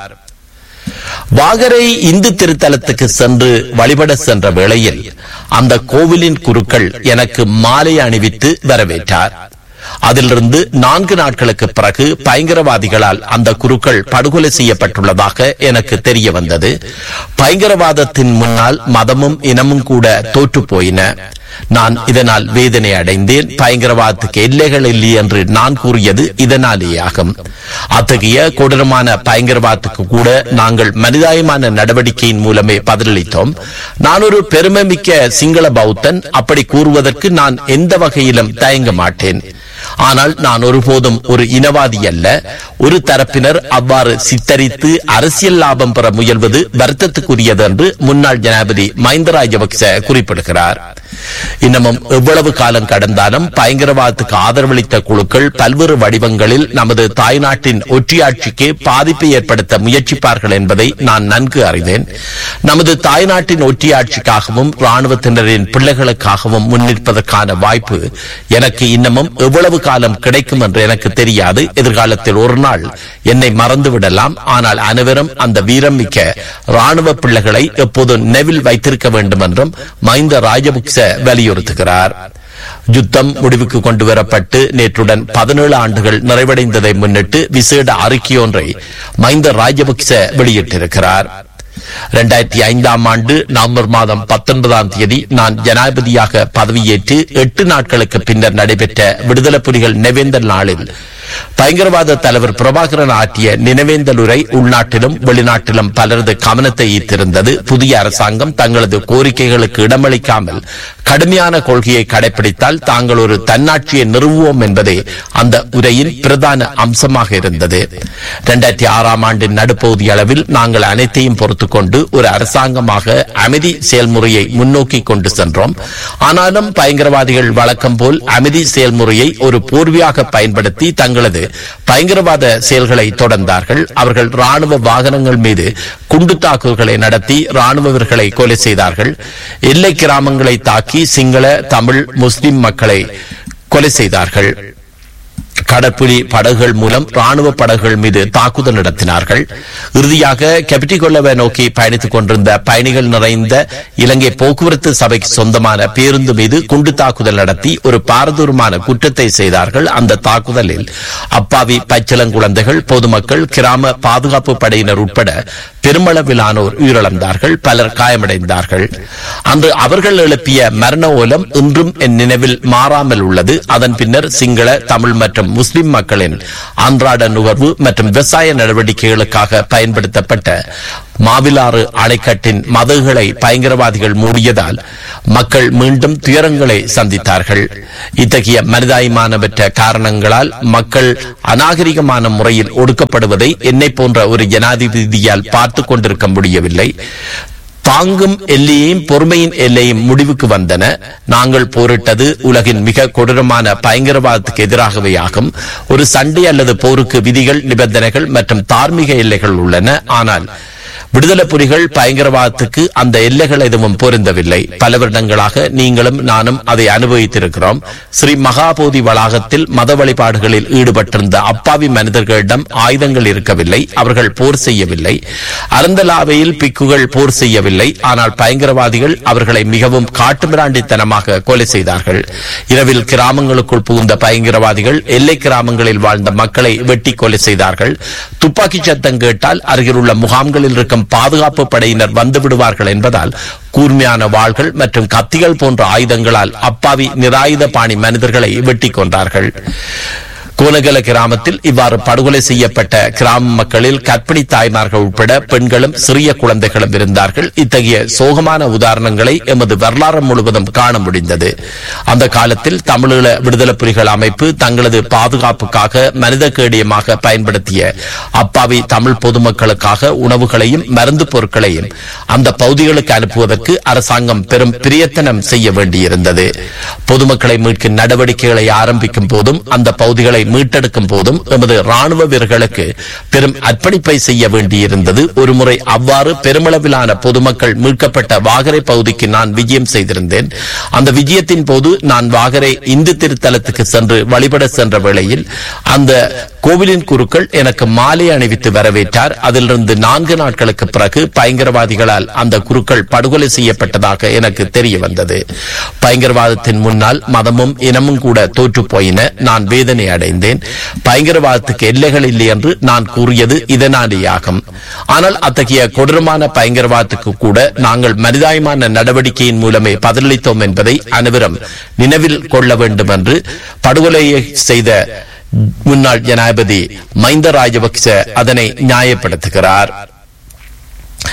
வாகரை இந்து திருத்தலத்துக்கு சென்று வழிபட சென்ற வேளையில் அந்த கோவிலின் குருக்கள் எனக்கு மாலை அணிவித்து வரவேற்றார். அதிலிருந்து நான்கு நாட்களுக்கு பிறகு பயங்கரவாதிகளால் அந்த குருக்கள் படுகொலை செய்யப்பட்டுள்ளதாக எனக்கு தெரிய வந்தது. பயங்கரவாதத்தின் முன்னால் மதமும் இனமும் கூட தோற்று போயின. நான் இதனால் வேதனை அடைந்தேன். பயங்கரவாதத்துக்கு எல்லைகள் இல்லை என்று நான் கூறியது இதனாலேயாகும். அத்தகைய கொடூரமான பயங்கரவாதத்துக்கு கூட நாங்கள் மனிதாயமான நடவடிக்கையின் மூலமே பதிலளித்தோம். நான் ஒரு பெருமை மிக்க சிங்கள பௌத்தன். அப்படி கூறுவதற்கு நான் எந்த வகையிலும் தயங்க மாட்டேன். ஆனால் நான் ஒருபோதும் ஒரு இனவாதி அல்ல. ஒரு தரப்பினர் அவ்வாறு சித்தரித்து அரசியல் லாபம் பெற முயல்வது வருத்தத்துக்குரியது என்று முன்னாள் ஜனாதிபதி மஹிந்த ராஜபக்ச குறிப்பிடுகிறார். இன்னமும் எவ்வளவு காலம் கடந்தாலும் பயங்கரவாதத்துக்கு ஆதரவளித்த குழுக்கள் பல்வேறு வடிவங்களில் நமது தாய்நாட்டின் ஒற்றியாட்சிக்கு பாதிப்பை ஏற்படுத்த முயற்சிப்பார்கள் என்பதை நான் நன்கு அறிவேன். நமது தாய்நாட்டின் ஒற்றியாட்சிக்காகவும் ராணுவத்தினரின் பிள்ளைகளுக்காகவும் முன்னிற்பதற்கான வாய்ப்பு எனக்கு இன்னமும் எவ்வளவு காலம் கிடைக்கும் என்று எனக்கு தெரியாது. எதிர்காலத்தில் ஒரு நாள் என்னை மறந்துவிடலாம். ஆனால் அனைவரும் அந்த வீரம் மிக்க ராணுவ பிள்ளைகளை எப்போதும் நினைவில் வைத்திருக்க வேண்டும் என்றும் மஹிந்த ராஜபக்ச வலியுறுத்துகிறார். யுத்தம் முடிவுக்கு கொண்டு வரப்பட்டு நேற்றுடன் பதினேழு ஆண்டுகள் நிறைவடைந்ததை முன்னிட்டு விசேட அறிக்கையொன்றை மஹிந்த ராஜபக்ச வெளியிட்டிருக்கிறார். இரண்டாயிரத்தி ஐந்தாம் ஆண்டு நவம்பர் மாதம் பத்தொன்பதாம் தேதி நான் ஜனாதிபதியாக பதவியேற்று எட்டு நாட்களுக்கு பின்னர் நடைபெற்ற விடுதலை புலிகள் நினைவேந்தல் நாளில் பயங்கரவாத தலைவர் பிரபாகரன் ஆற்றிய நினைவேந்தல் உரை உள்நாட்டிலும் வெளிநாட்டிலும் பலரது கவனத்தை ஈர்த்திருந்தது. புதிய அரசாங்கம் தங்களது கோரிக்கைகளுக்கு இடமளிக்காமல் கடுமையான கொள்கையை கடைபிடித்தால் தாங்கள் ஒரு தன்னாட்சியை நிறுவுவோம் என்பதே அந்த உரையின் பிரதான அம்சமாக இருந்தது. இரண்டாயிரத்தி ஆறாம் ஆண்டின் நடுப்பகுதி அளவில் நாங்கள் அனைத்தையும் பொறுத்துக் கொண்டு ஒரு அரசாங்கமாக அமைதி செயல்முறையை முன்னோக்கி கொண்டு சென்றோம். ஆனாலும் பயங்கரவாதிகள் வழக்கம் போல் அமைதி செயல்முறையை ஒரு போர்வையாக பயன்படுத்தி தங்களது பயங்கரவாத செயல்களை தொடர்ந்தார்கள். அவர்கள் ராணுவ வாகனங்கள் மீது குண்டு தாக்குதல்களை நடத்தி ராணுவ வீரர்களை கொலை செய்தார்கள். எல்லை கிராமங்களை தாக்கி சிங்கள, தமிழ், முஸ்லிம் மக்களை கொலை செய்தார்கள். கடற்புலி படகுகள் மூலம் ராணுவ படகுகள் மீது தாக்குதல் நடத்தினார்கள். இறுதியாக கெப்டிகொல்லவை நோக்கி பயணித்துக் கொண்டிருந்த பயணிகள் நிறைந்த இலங்கை போக்குவரத்து சபைக்கு சொந்தமான பேருந்து மீது குண்டு தாக்குதல் நடத்தி ஒரு பாரதூரமான குற்றத்தை செய்தார்கள். அந்த தாக்குதலில் அப்பாவி பச்சிளங்குழந்தைகள், பொதுமக்கள், கிராம பாதுகாப்பு படையினர் உட்பட பெருமளவிலானோர் உயிரிழந்தார்கள். பலர் காயமடைந்தார்கள். அன்று அவர்கள் எழுப்பிய மரண ஓலம் இன்றும் என் நினைவில் மாறாமல் உள்ளது. அதன் பின்னர் சிங்கள, தமிழ் மற்றும் முஸ்லிம் மக்களின் அன்றாட நுகர்வு மற்றும் விவசாய நடவடிக்கைகளுக்காக பயன்படுத்தப்பட்ட மாவிலாறு அணைக்கட்டின் மதகுகளை பயங்கரவாதிகள் மூடியதால் மக்கள் மீண்டும் துயரங்களை சந்தித்தார்கள். இத்தகைய மனிதாயமானவற்ற காரணங்களால் மக்கள் அநாகரிகமான முறையில் ஒடுக்கப்படுவதை என்னை போன்ற ஒரு ஜனாதிபதியால் பார்த்துக் கொண்டிருக்க முடியவில்லை. தாங்கும் எல்லையையும் பொறுமையின் எல்லையும் முடிவுக்கு வந்தன. நாங்கள் போரிட்டது உலகின் மிக கொடூரமான பயங்கரவாதத்துக்கு எதிராகவே ஆகும். ஒரு சண்டை அல்லது போருக்கு விதிகள், நிபந்தனைகள் மற்றும் தார்மீக எல்லைகள் உள்ளன. ஆனால் விடுதலை புலிகள் பயங்கரவாதத்துக்கு அந்த எல்லைகள் எதுவும் பொருந்தவில்லை. பல வருடங்களாக நீங்களும் நானும் அதை அனுபவித்திருக்கிறோம். ஸ்ரீ மகாபோதி வளாகத்தில் மத வழிபாடுகளில் ஈடுபட்டிருந்த அப்பாவி மனிதர்களிடம் ஆயுதங்கள் இருக்கவில்லை. அவர்கள் போர் செய்யவில்லை. அருந்தலாவையில் பிக்குகள் போர் செய்யவில்லை. ஆனால் பயங்கரவாதிகள் அவர்களை மிகவும் காட்டுமிராண்டித்தனமாக கொலை செய்தார்கள். இரவில் கிராமங்களுக்குள் புகுந்த பயங்கரவாதிகள் எல்லை கிராமங்களில் வாழ்ந்த மக்களை வெட்டி கொலை செய்தார்கள். துப்பாக்கி சத்தம் கேட்டால் அருகில் உள்ள முகாம்களில் இருக்கும் பாதுகாப்பு படையினர் வந்து விடுவார்கள் என்பதால் கூர்மையான வாள்கள் மற்றும் கத்திகள் போன்ற ஆயுதங்களால் அப்பாவி நிராயுத பாணி மனிதர்களை வெட்டி கொண்டார்கள். கோனகல கிராமத்தில் இவ்வாறு படுகொலை செய்யப்பட்ட கிராம மக்களில் கர்ப்பிணி தாய்மார்கள் உட்பட பெண்களும் சிறிய குழந்தைகளும் இருந்தார்கள். இத்தகைய சோகமான உதாரணங்களை எமது வரலாறு முழுவதும் காண முடிந்தது. அந்த காலத்தில் தமிழீழ விடுதலை புலிகள் அமைப்பு தங்களது பாதுகாப்புக்காக மனித கேடியமாக பயன்படுத்திய அப்பாவி தமிழ் பொதுமக்களுக்காக உணவுகளையும் மருந்து பொருட்களையும் அந்த பகுதிகளுக்கு அனுப்புவதற்கு அரசாங்கம் பெரும் பிரயத்தனம் செய்ய வேண்டியிருந்தது. பொதுமக்களை மீட்கும் நடவடிக்கைகளை ஆரம்பிக்கும் போதும் அந்த பகுதிகளை மீட்டெடுக்கும் போதும் எமது ராணுவ வீரர்களுக்கு பெரும் அர்ப்பணிப்பை செய்ய வேண்டியிருந்தது. ஒருமுறை அவ்வாறு பெருமளவிலான பொதுமக்கள் மீட்கப்பட்ட வாகரை பகுதிக்கு நான் விஜயம் செய்திருந்தேன். அந்த விஜயத்தின் போது நான் வாகரை இந்து திருத்தலத்துக்கு சென்று வழிபட சென்ற வேளையில் அந்த கோவிலின் குருக்கள் எனக்கு மாலை அணிவித்து வரவேற்றார். அதிலிருந்து நான்கு நாட்களுக்கு பிறகு பயங்கரவாதிகளால் அந்த குருக்கள் படுகொலை செய்யப்பட்டதாக எனக்கு தெரிய வந்தது. பயங்கரவாதத்தின் முன்னால் மதமும் இனமும் கூட தோற்று போயின. நான் வேதனை அடைந்தேன். பயங்கரவாதத்துக்கு எல்லைகள் இல்லை என்று நான் கூறியது இதனாலேயாகும். ஆனால் அத்தகைய கொடூரமான பயங்கரவாதத்துக்கு கூட நாங்கள் மனிதாயமான நடவடிக்கையின் மூலமே பதிலளித்தோம் என்பதை அனைவரும் நினைவில் கொள்ள வேண்டும் என்று படுகொலையை செய்த முன்னாள் ஜனாதிபதி மஹிந்த ராஜபக்ச அதனை நியாயப்படுத்துகிறார்.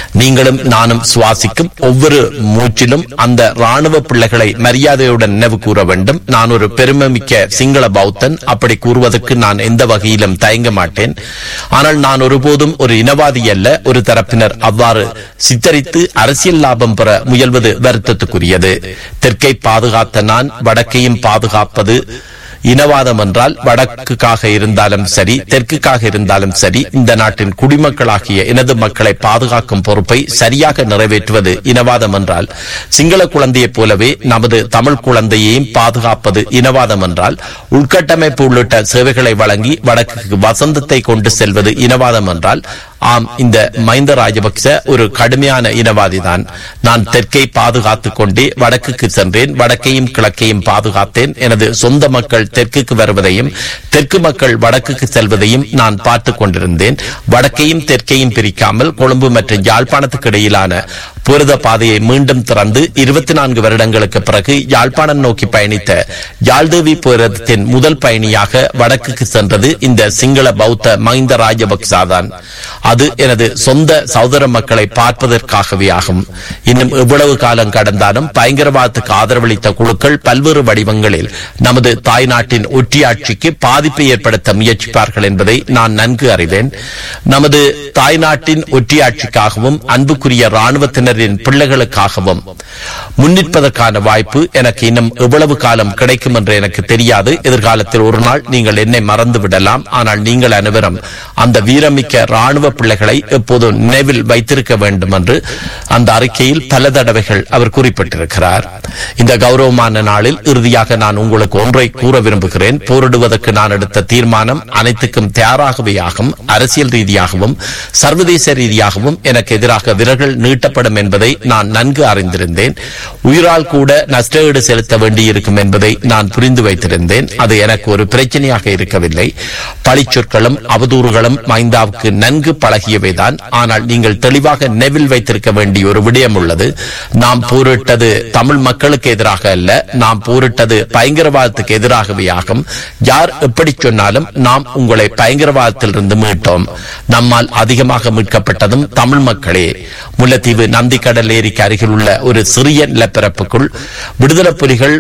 நீங்களும் நானும் சுவாசிக்கும் ஒவ்வொரு மூச்சிலும் அந்த ராணுவ பிள்ளைகளை மரியாதையுடன் நினைவு கூற வேண்டும். நான் ஒரு பெருமைமிக்க சிங்கள பௌத்தன். அப்படி கூறுவதற்கு நான் எந்த வகையிலும் தயங்க மாட்டேன். ஆனால் நான் ஒருபோதும் ஒரு இனவாதி அல்ல. ஒரு தரப்பினர் அவ்வாறு சித்தரித்து அரசியல் லாபம் பெற முயல்வது வருத்தத்துக்குரியது. தெற்கை பாதுகாத்த நான் வடக்கையும் பாதுகாப்பது இனவாதம் என்றால் வடக்குக்காக இருந்தாலும் சரி, தெற்குக்காக இருந்தாலும் சரி, இந்த நாட்டின் குடிமக்களாகிய எனது மக்களை பாதுகாக்கும் பொறுப்பை சரியாக நிறைவேற்றுவது இனவாதம் என்றால், சிங்கள குழந்தையைப் போலவே நமது தமிழ் குழந்தையையும் பாதுகாப்பது இனவாதம் என்றால், உள்கட்டமைப்பு உள்ளிட்ட சேவைகளை வழங்கி வடக்குக்கு வசந்தத்தை கொண்டு செல்வது இனவாதம் என்றால், ஆம், இந்த மஹிந்த ராஜபக்ச ஒரு கடுமையான இனவாதிதான். நான் தெற்கை பாதுகாத்துக் கொண்டே வடக்குக்கு சென்றேன். வடக்கையும் கிழக்கையும் பாதுகாத்தேன். எனது சொந்த மக்கள் தெற்குக்கு வருவதையும் தெற்கு மக்கள் வடக்குக்கு செல்வதையும் நான் பார்த்துக் கொண்டிருந்தேன். வடக்கையும் தெற்கையும் பிரிக்காமல் கொழும்பு மற்றும் யாழ்ப்பாணத்துக்கு இடையிலான புரத பாதையை மீண்டும் திறந்து இருபத்தி நான்கு வருடங்களுக்கு பிறகு யாழ்ப்பாணம் நோக்கி பயணித்த யாழ்தேவி புரதத்தின் முதல் பயணியாக வடக்குக்கு சென்றது இந்த சிங்கள பௌத்த மஹிந்த ராஜபக்சாதான். அது எனது சொந்த சகோதர மக்களை பார்ப்பதற்காகவே ஆகும். இன்னும் எவ்வளவு காலம் கடந்தாலும் பயங்கரவாதத்துக்கு ஆதரவளித்த குழுக்கள் பல்வேறு வடிவங்களில் நமது தாய்நாட்டின் ஒற்றியாட்சிக்கு பாதிப்பை ஏற்படுத்த முயற்சிப்பார்கள் என்பதை நான் நன்கு அறிவேன். நமது தாய்நாட்டின் ஒற்றியாட்சிக்காகவும் அன்புக்குரிய ராணுவத்தினரின் பிள்ளைகளுக்காகவும் முன்னிற்பதற்கான வாய்ப்பு எனக்கு இன்னும் எவ்வளவு காலம் கிடைக்கும் என்று எனக்கு தெரியாது. எதிர்காலத்தில் ஒரு நாள் நீங்கள் என்னை மறந்து விடலாம். ஆனால் நீங்கள் அனைவரும் அந்த வீரமிக்க ராணுவ பிள்ளைகளை எப்போதும் நினைவில் வைத்திருக்க வேண்டும் என்று அந்த அறிக்கையில் பல தடவைகள் அவர் குறிப்பிட்டிருக்கிறார். இந்த கௌரவமான நாளில் இறுதியாக நான் உங்களுக்கு ஒன்றை கூற விரும்புகிறேன். போரிடுவதற்கு நான் எடுத்த தீர்மானம் அனைத்துக்கும் தயாராகவே ஆகும். அரசியல் ரீதியாகவும் சர்வதேச ரீதியாகவும் எனக்கு எதிராக விரல்கள் நீட்டப்படும் என்பதை நான் நன்கு அறிந்திருந்தேன். உயிரால் கூட நஷ்டஈடு செலுத்த வேண்டியிருக்கும் என்பதை நான் புரிந்து வைத்திருந்தேன். அது எனக்கு ஒரு பிரச்சனையாக இருக்கவில்லை. பழிச்சொற்களும் அவதூறுகளும் மஹிந்தாவுக்கு நன்கு பழகியவைதான். ஆனால் நீங்கள் தெளிவாக நினைவில் வைத்திருக்க வேண்டிய ஒரு விடயம் உள்ளது. நாம் போரிட்டது தமிழ் மக்களுக்கு எதிராக அல்ல. நாம் போரிட்டது பயங்கரவாதத்துக்கு எதிராகவே ஆகும். யார் எப்படி சொன்னாலும் நாம் உங்களை பயங்கரவாதத்திலிருந்து மீட்டோம். நம்மால் அதிகமாக மீட்கப்பட்டதும் தமிழ் மக்களே. முல்லைத்தீவு நந்திக்கடல் ஏரிக்கு அருகில் உள்ள ஒரு சிறிய நிலப்பரப்புக்குள் விடுதலை புலிகள்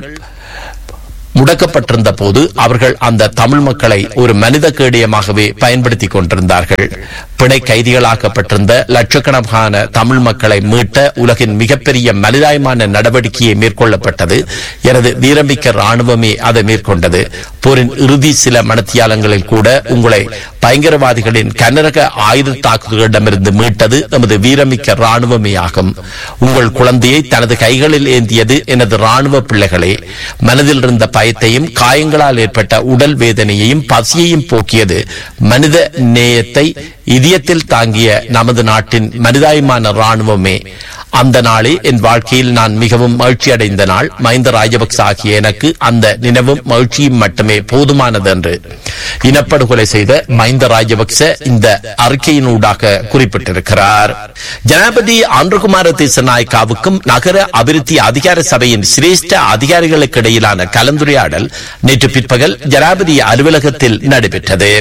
முடக்கப்பட்டிருந்த போது அவர்கள் அந்த தமிழ் மக்களை ஒரு மனித கேடயமாகவே பயன்படுத்திக் கொண்டிருந்தார்கள். பிணை கைதிகளாக்கப்பட்டிருந்த லட்சக்கணக்கான தமிழ் மக்களை மீட்ட உலகின் மிகப்பெரிய மனிதாயமான நடவடிக்கையை மேற்கொள்ளப்பட்டது. எனது வீரமிக்க ராணுவமே அதை மேற்கொண்டது. போரின் இறுதி சில மணித்தியாலங்களில் கூட உங்களை பயங்கரவாதிகளின் கனரக ஆயுத தாக்குதலிடமிருந்து மீட்டது நமது வீரமிக்க ராணுவமே ஆகும். உங்கள் குழந்தையை தனது கைகளில் ஏந்தியது எனது ராணுவ பிள்ளைகளே. மனதில் இருந்த பயத்தையும் காயங்களால் ஏற்பட்ட உடல் வேதனையையும் பசியையும் போக்கியது மனித நேயத்தை இதயத்தில் தாங்கிய நமது நாட்டின் மனிதாயமான ராணுவமே. அந்த நாளே என் வாழ்க்கையில் நான் மிகவும் மகிழ்ச்சி அடைந்த நாள். மஹிந்த ராஜபக்ச ஆகிய எனக்கு அந்த நினைவும் மகிழ்ச்சியும் மட்டுமே போதுமானது என்று இனப்படுகொலை செய்த மஹிந்த ராஜபக்ச இந்த அறிக்கையினூடாக குறிப்பிட்டிருக்கிறார். ஜனாதிபதி ஆந்திரகுமார திசாநாயக்காவுக்கும் நகர அபிவிருத்தி அதிகார சபையின் சிரேஷ்ட அதிகாரிகளுக்கு இடையிலான கலந்துரையாடல் நேற்று பிற்பகல் ஜனாதிபதி அலுவலகத்தில் நடைபெற்றது.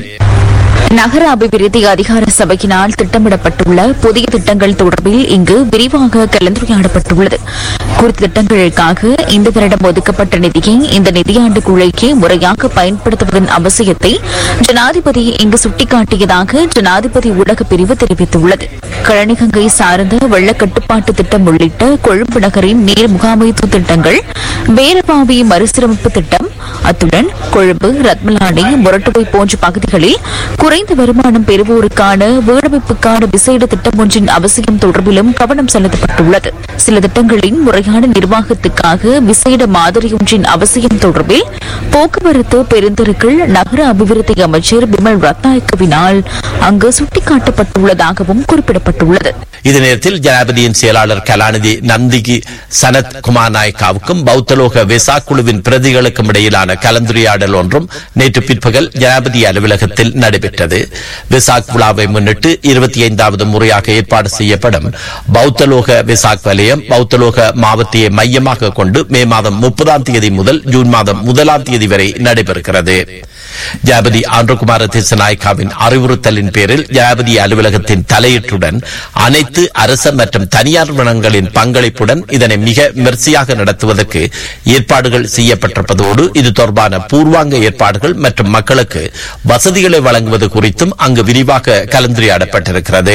நகர அபிவிருத்தி அதிகார சபையினால் திட்டமிடப்பட்டுள்ள புதிய திட்டங்கள் தொடர்பில் இங்கு விரிவாக கலந்துரையாடப்பட்டுள்ளது. குறித்த திட்டங்களுக்காக இந்த வருடம் ஒதுக்கப்பட்ட நிதியை இந்த நிதியாண்டுக்குள்ளேயே முறையாக பயன்படுத்துவதன் அவசியத்தை ஜனாதிபதி இங்கு சுட்டிக்காட்டியதாக ஜனாதிபதி ஊடக பிரிவு தெரிவித்துள்ளது. கழனிகங்கை சார்ந்த வெள்ள கட்டுப்பாட்டு திட்டம் உள்ளிட்ட கொழும்பு நகரின் நீர் முகாமைத்துவ திட்டங்கள், வேரபாவி மறுசீரமைப்பு திட்டம், அத்துடன் கொழும்பு, ரத்மலானை, மொரட்டுவை போன்ற பகுதிகளில் குறைந்த வருமானம் பெறுவோருக்கான வீடமைப்புக்கான விசேட திட்டம் ஒன்றின் அவசியம் தொடர்பிலும் கவனம் செலுத்தப்பட்டுள்ளது. சில திட்டங்களின் முறையான நிர்வாகத்துக்காக விசேட மாதிரி ஒன்றின் அவசியம் தொடர்பில் போக்குவரத்து பெருந்தெருக்கள் நகர அபிவிருத்தி அமைச்சர் பிமல் ரத்நாயக்கவினால் அங்கு சுட்டிக்காட்டப்பட்டுள்ளதாகவும் குறிப்பிடப்பட்டுள்ளது. இதே நேரத்தில் ஜனாதிபதியின் செயலாளர் கலாநிதி நந்திகி சனத் குமார் நாயக்காவுக்கும் பௌத்தலோக வெசா குழுவின் பிரதிகளுக்கும் இடையிலான கலந்துரையாடல் ஒன்றும் நேற்று பிற்பகல் ஜனாதிபதி அலுவலகத்தில் நடைபெற்றது. வெசாக் விழாவை முன்னிட்டு இருபத்தி ஐந்தாவது முறையாக ஏற்பாடு செய்யப்படும் பௌத்தலோக வெசாக் வலயம் பௌத்தலோக மாவட்டத்தை மையமாக கொண்டு மே மாதம் முப்பதாம் தேதி முதல் ஜூன் மாதம் முதலாம் தேதி வரை நடைபெறுகிறது. ஜனாதிபதி ஆந்திரகுமார திசாநாயக்காவின் அறிவுறுத்தலின் பேரில் ஜனாதிபதி அலுவலகத்தின் தலையீட்டுடன் அனைத்து அரச மற்றும் தனியார் நிறுவனங்களின் பங்களிப்புடன் இதனை மிக விமர்சையாக நடத்துவதற்கு ஏற்பாடுகள் செய்யப்பட்டிருப்பதோடு இது தொடர்பான பூர்வாங்க ஏற்பாடுகள் மற்றும் மக்களுக்கு வசதிகளை வழங்குவது குறித்தும் அங்கு விரிவாக கலந்துரையாடப்பட்டிருக்கிறது.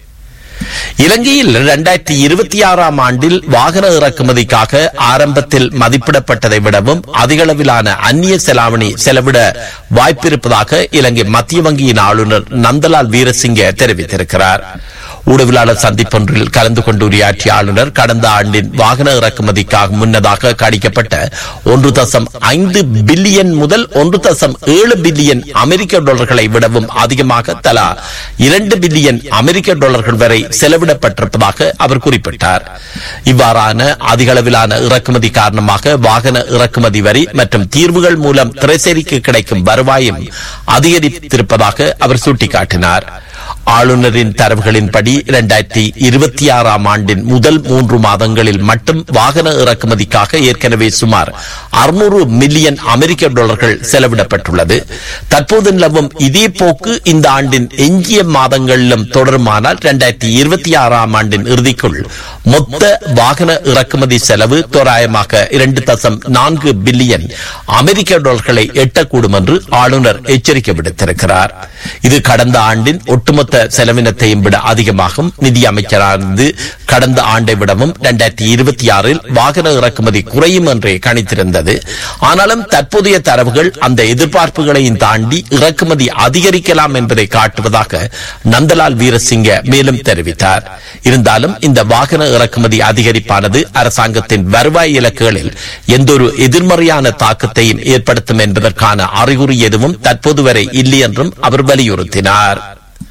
இலங்கையில் இரண்டாயிரத்தி இருபத்தி ஆறாம் ஆண்டில் வாகன இறக்குமதிக்காக ஆரம்பத்தில் மதிப்பிடப்பட்டதை விடவும் அதிகளவிலான அந்நிய செலாவணி செலவிட வாய்ப்பிருப்பதாக இலங்கை மத்திய வங்கியின் ஆளுநர் நந்தலால் வீரசிங்க தெரிவித்திருக்கிறார். ஊடகவியலாளர் சந்திப்பொன்றில் கலந்து கொண்டு உரையாற்றிய ஆளுநர் கடந்த ஆண்டின் வாகன இறக்குமதிக்காக முன்னதாக கணிக்கப்பட்ட ஒன்று தசம் ஐந்து பில்லியன் முதல் ஒன்று தசம் ஏழு பில்லியன் அமெரிக்க டாலர்களை விடவும் அதிகமாக தலா இரண்டு பில்லியன் அமெரிக்க டாலர்கள் வரை செலவிடப்பட்டிருப்பதாக அவர் குறிப்பிட்டார். இவ்வாறான அதிகளவிலான இறக்குமதி காரணமாக வாகன இறக்குமதி வரி மற்றும் தீர்வுகள் மூலம் திரைசேரிக்கு கிடைக்கும் வருவாயும் அதிகரித்திருப்பதாக அவர் சுட்டிக்காட்டினார். ஆளுநரின் தரவுகளின்படி இரண்டாயிரத்தி இருபத்தி ஆறாம் ஆண்டின் முதல் மூன்று மாதங்களில் மட்டும் வாகன இறக்குமதிக்காக ஏற்கனவே சுமார் அறுநூறு மில்லியன் அமெரிக்க டாலர்கள் செலவிடப்பட்டுள்ளது. தற்போது நிலவும் இதே போக்கு இந்த ஆண்டின் எஞ்சிய மாதங்களிலும் தொடருமானால் இரண்டாயிரத்தி இருபத்தி ஆறாம் ஆண்டின் இறுதிக்குள் மொத்த வாகன இறக்குமதி செலவு தோராயமாக இரண்டு தசம் நான்கு பில்லியன் அமெரிக்க டாலர்களை எட்டக்கூடும் என்று ஆளுநர் எச்சரிக்கை விடுத்திருக்கிறார். இது கடந்த ஆண்டின் ஒட்டுமொத்த செலவினத்தையும் விட அதிகமாகும். நிதி அமைச்சரானது கடந்த ஆண்டை விடவும் இரண்டாயிரத்தி இருபத்தி ஆறில் வாகன இறக்குமதி குறையும் என்றே கணித்திருந்தது. ஆனாலும் தற்போதைய தரவுகள் அந்த எதிர்பார்ப்புகளையும் தாண்டி இறக்குமதி அதிகரிக்கலாம் என்பதை காட்டுவதாக நந்தலால் வீரசிங்க மேலும் தெரிவித்தார். இருந்தாலும் இந்த வாகன இறக்குமதி அதிகரிப்பானது அரசாங்கத்தின் வருவாய் இலக்குகளில் எந்தொரு எதிர்மறையான தாக்கத்தையும் ஏற்படுத்தும் என்பதற்கான அறிகுறி எதுவும் தற்போது வரை இல்லை என்றும் அவர் வலியுறுத்தினார்.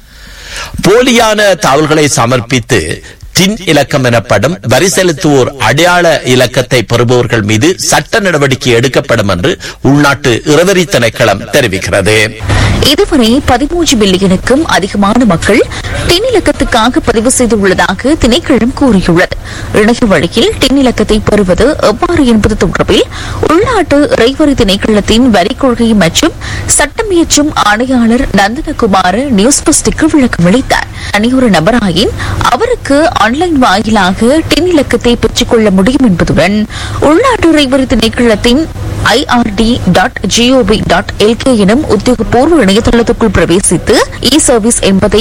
போலியான தகவல்களை சமர்ப்பித்து டின் இலக்கம் எனப்படும் வரி செலுத்துவோர் அடையாள இலக்கத்தை பெறுபவர்கள் மீது சட்ட நடவடிக்கை எடுக்கப்படும் என்று உள்நாட்டு இறவரி திணைக்களம் தெரிவிக்கிறது. இதுவரை பதிமூன்று பில்லியனுக்கும் அதிகமான மக்கள் டின் இலக்கத்துக்காக பதிவு செய்துள்ளதாக திணைக்களம் கூறியுள்ளது. இணைய வழியில் டின் இலக்கத்தை பெறுவது எவ்வாறு என்பது தொடர்பில் உள்நாட்டு இறைவரி திணைக்களத்தின் வரி கொள்கை மற்றும் சட்டம் இயற்றும் ஆணையாளர் நந்தனகுமார நியூஸ் பஸ்டிக்கு விளக்கம் அளித்தார். தனியொரு நபராயின் அவருக்கு ஆன்லைன் வாயிலாக டின் இலக்கத்தை பெற்றுக் கொள்ள முடியும் என்பதுடன் உள்நாட்டு இறைவரி திணைக்களத்தின் IRD dot gov dot LK எனும் உத்தியோகபூர்வ இணையதளத்துக்குள் பிரவேசித்து இ சர்வீஸ் என்பதை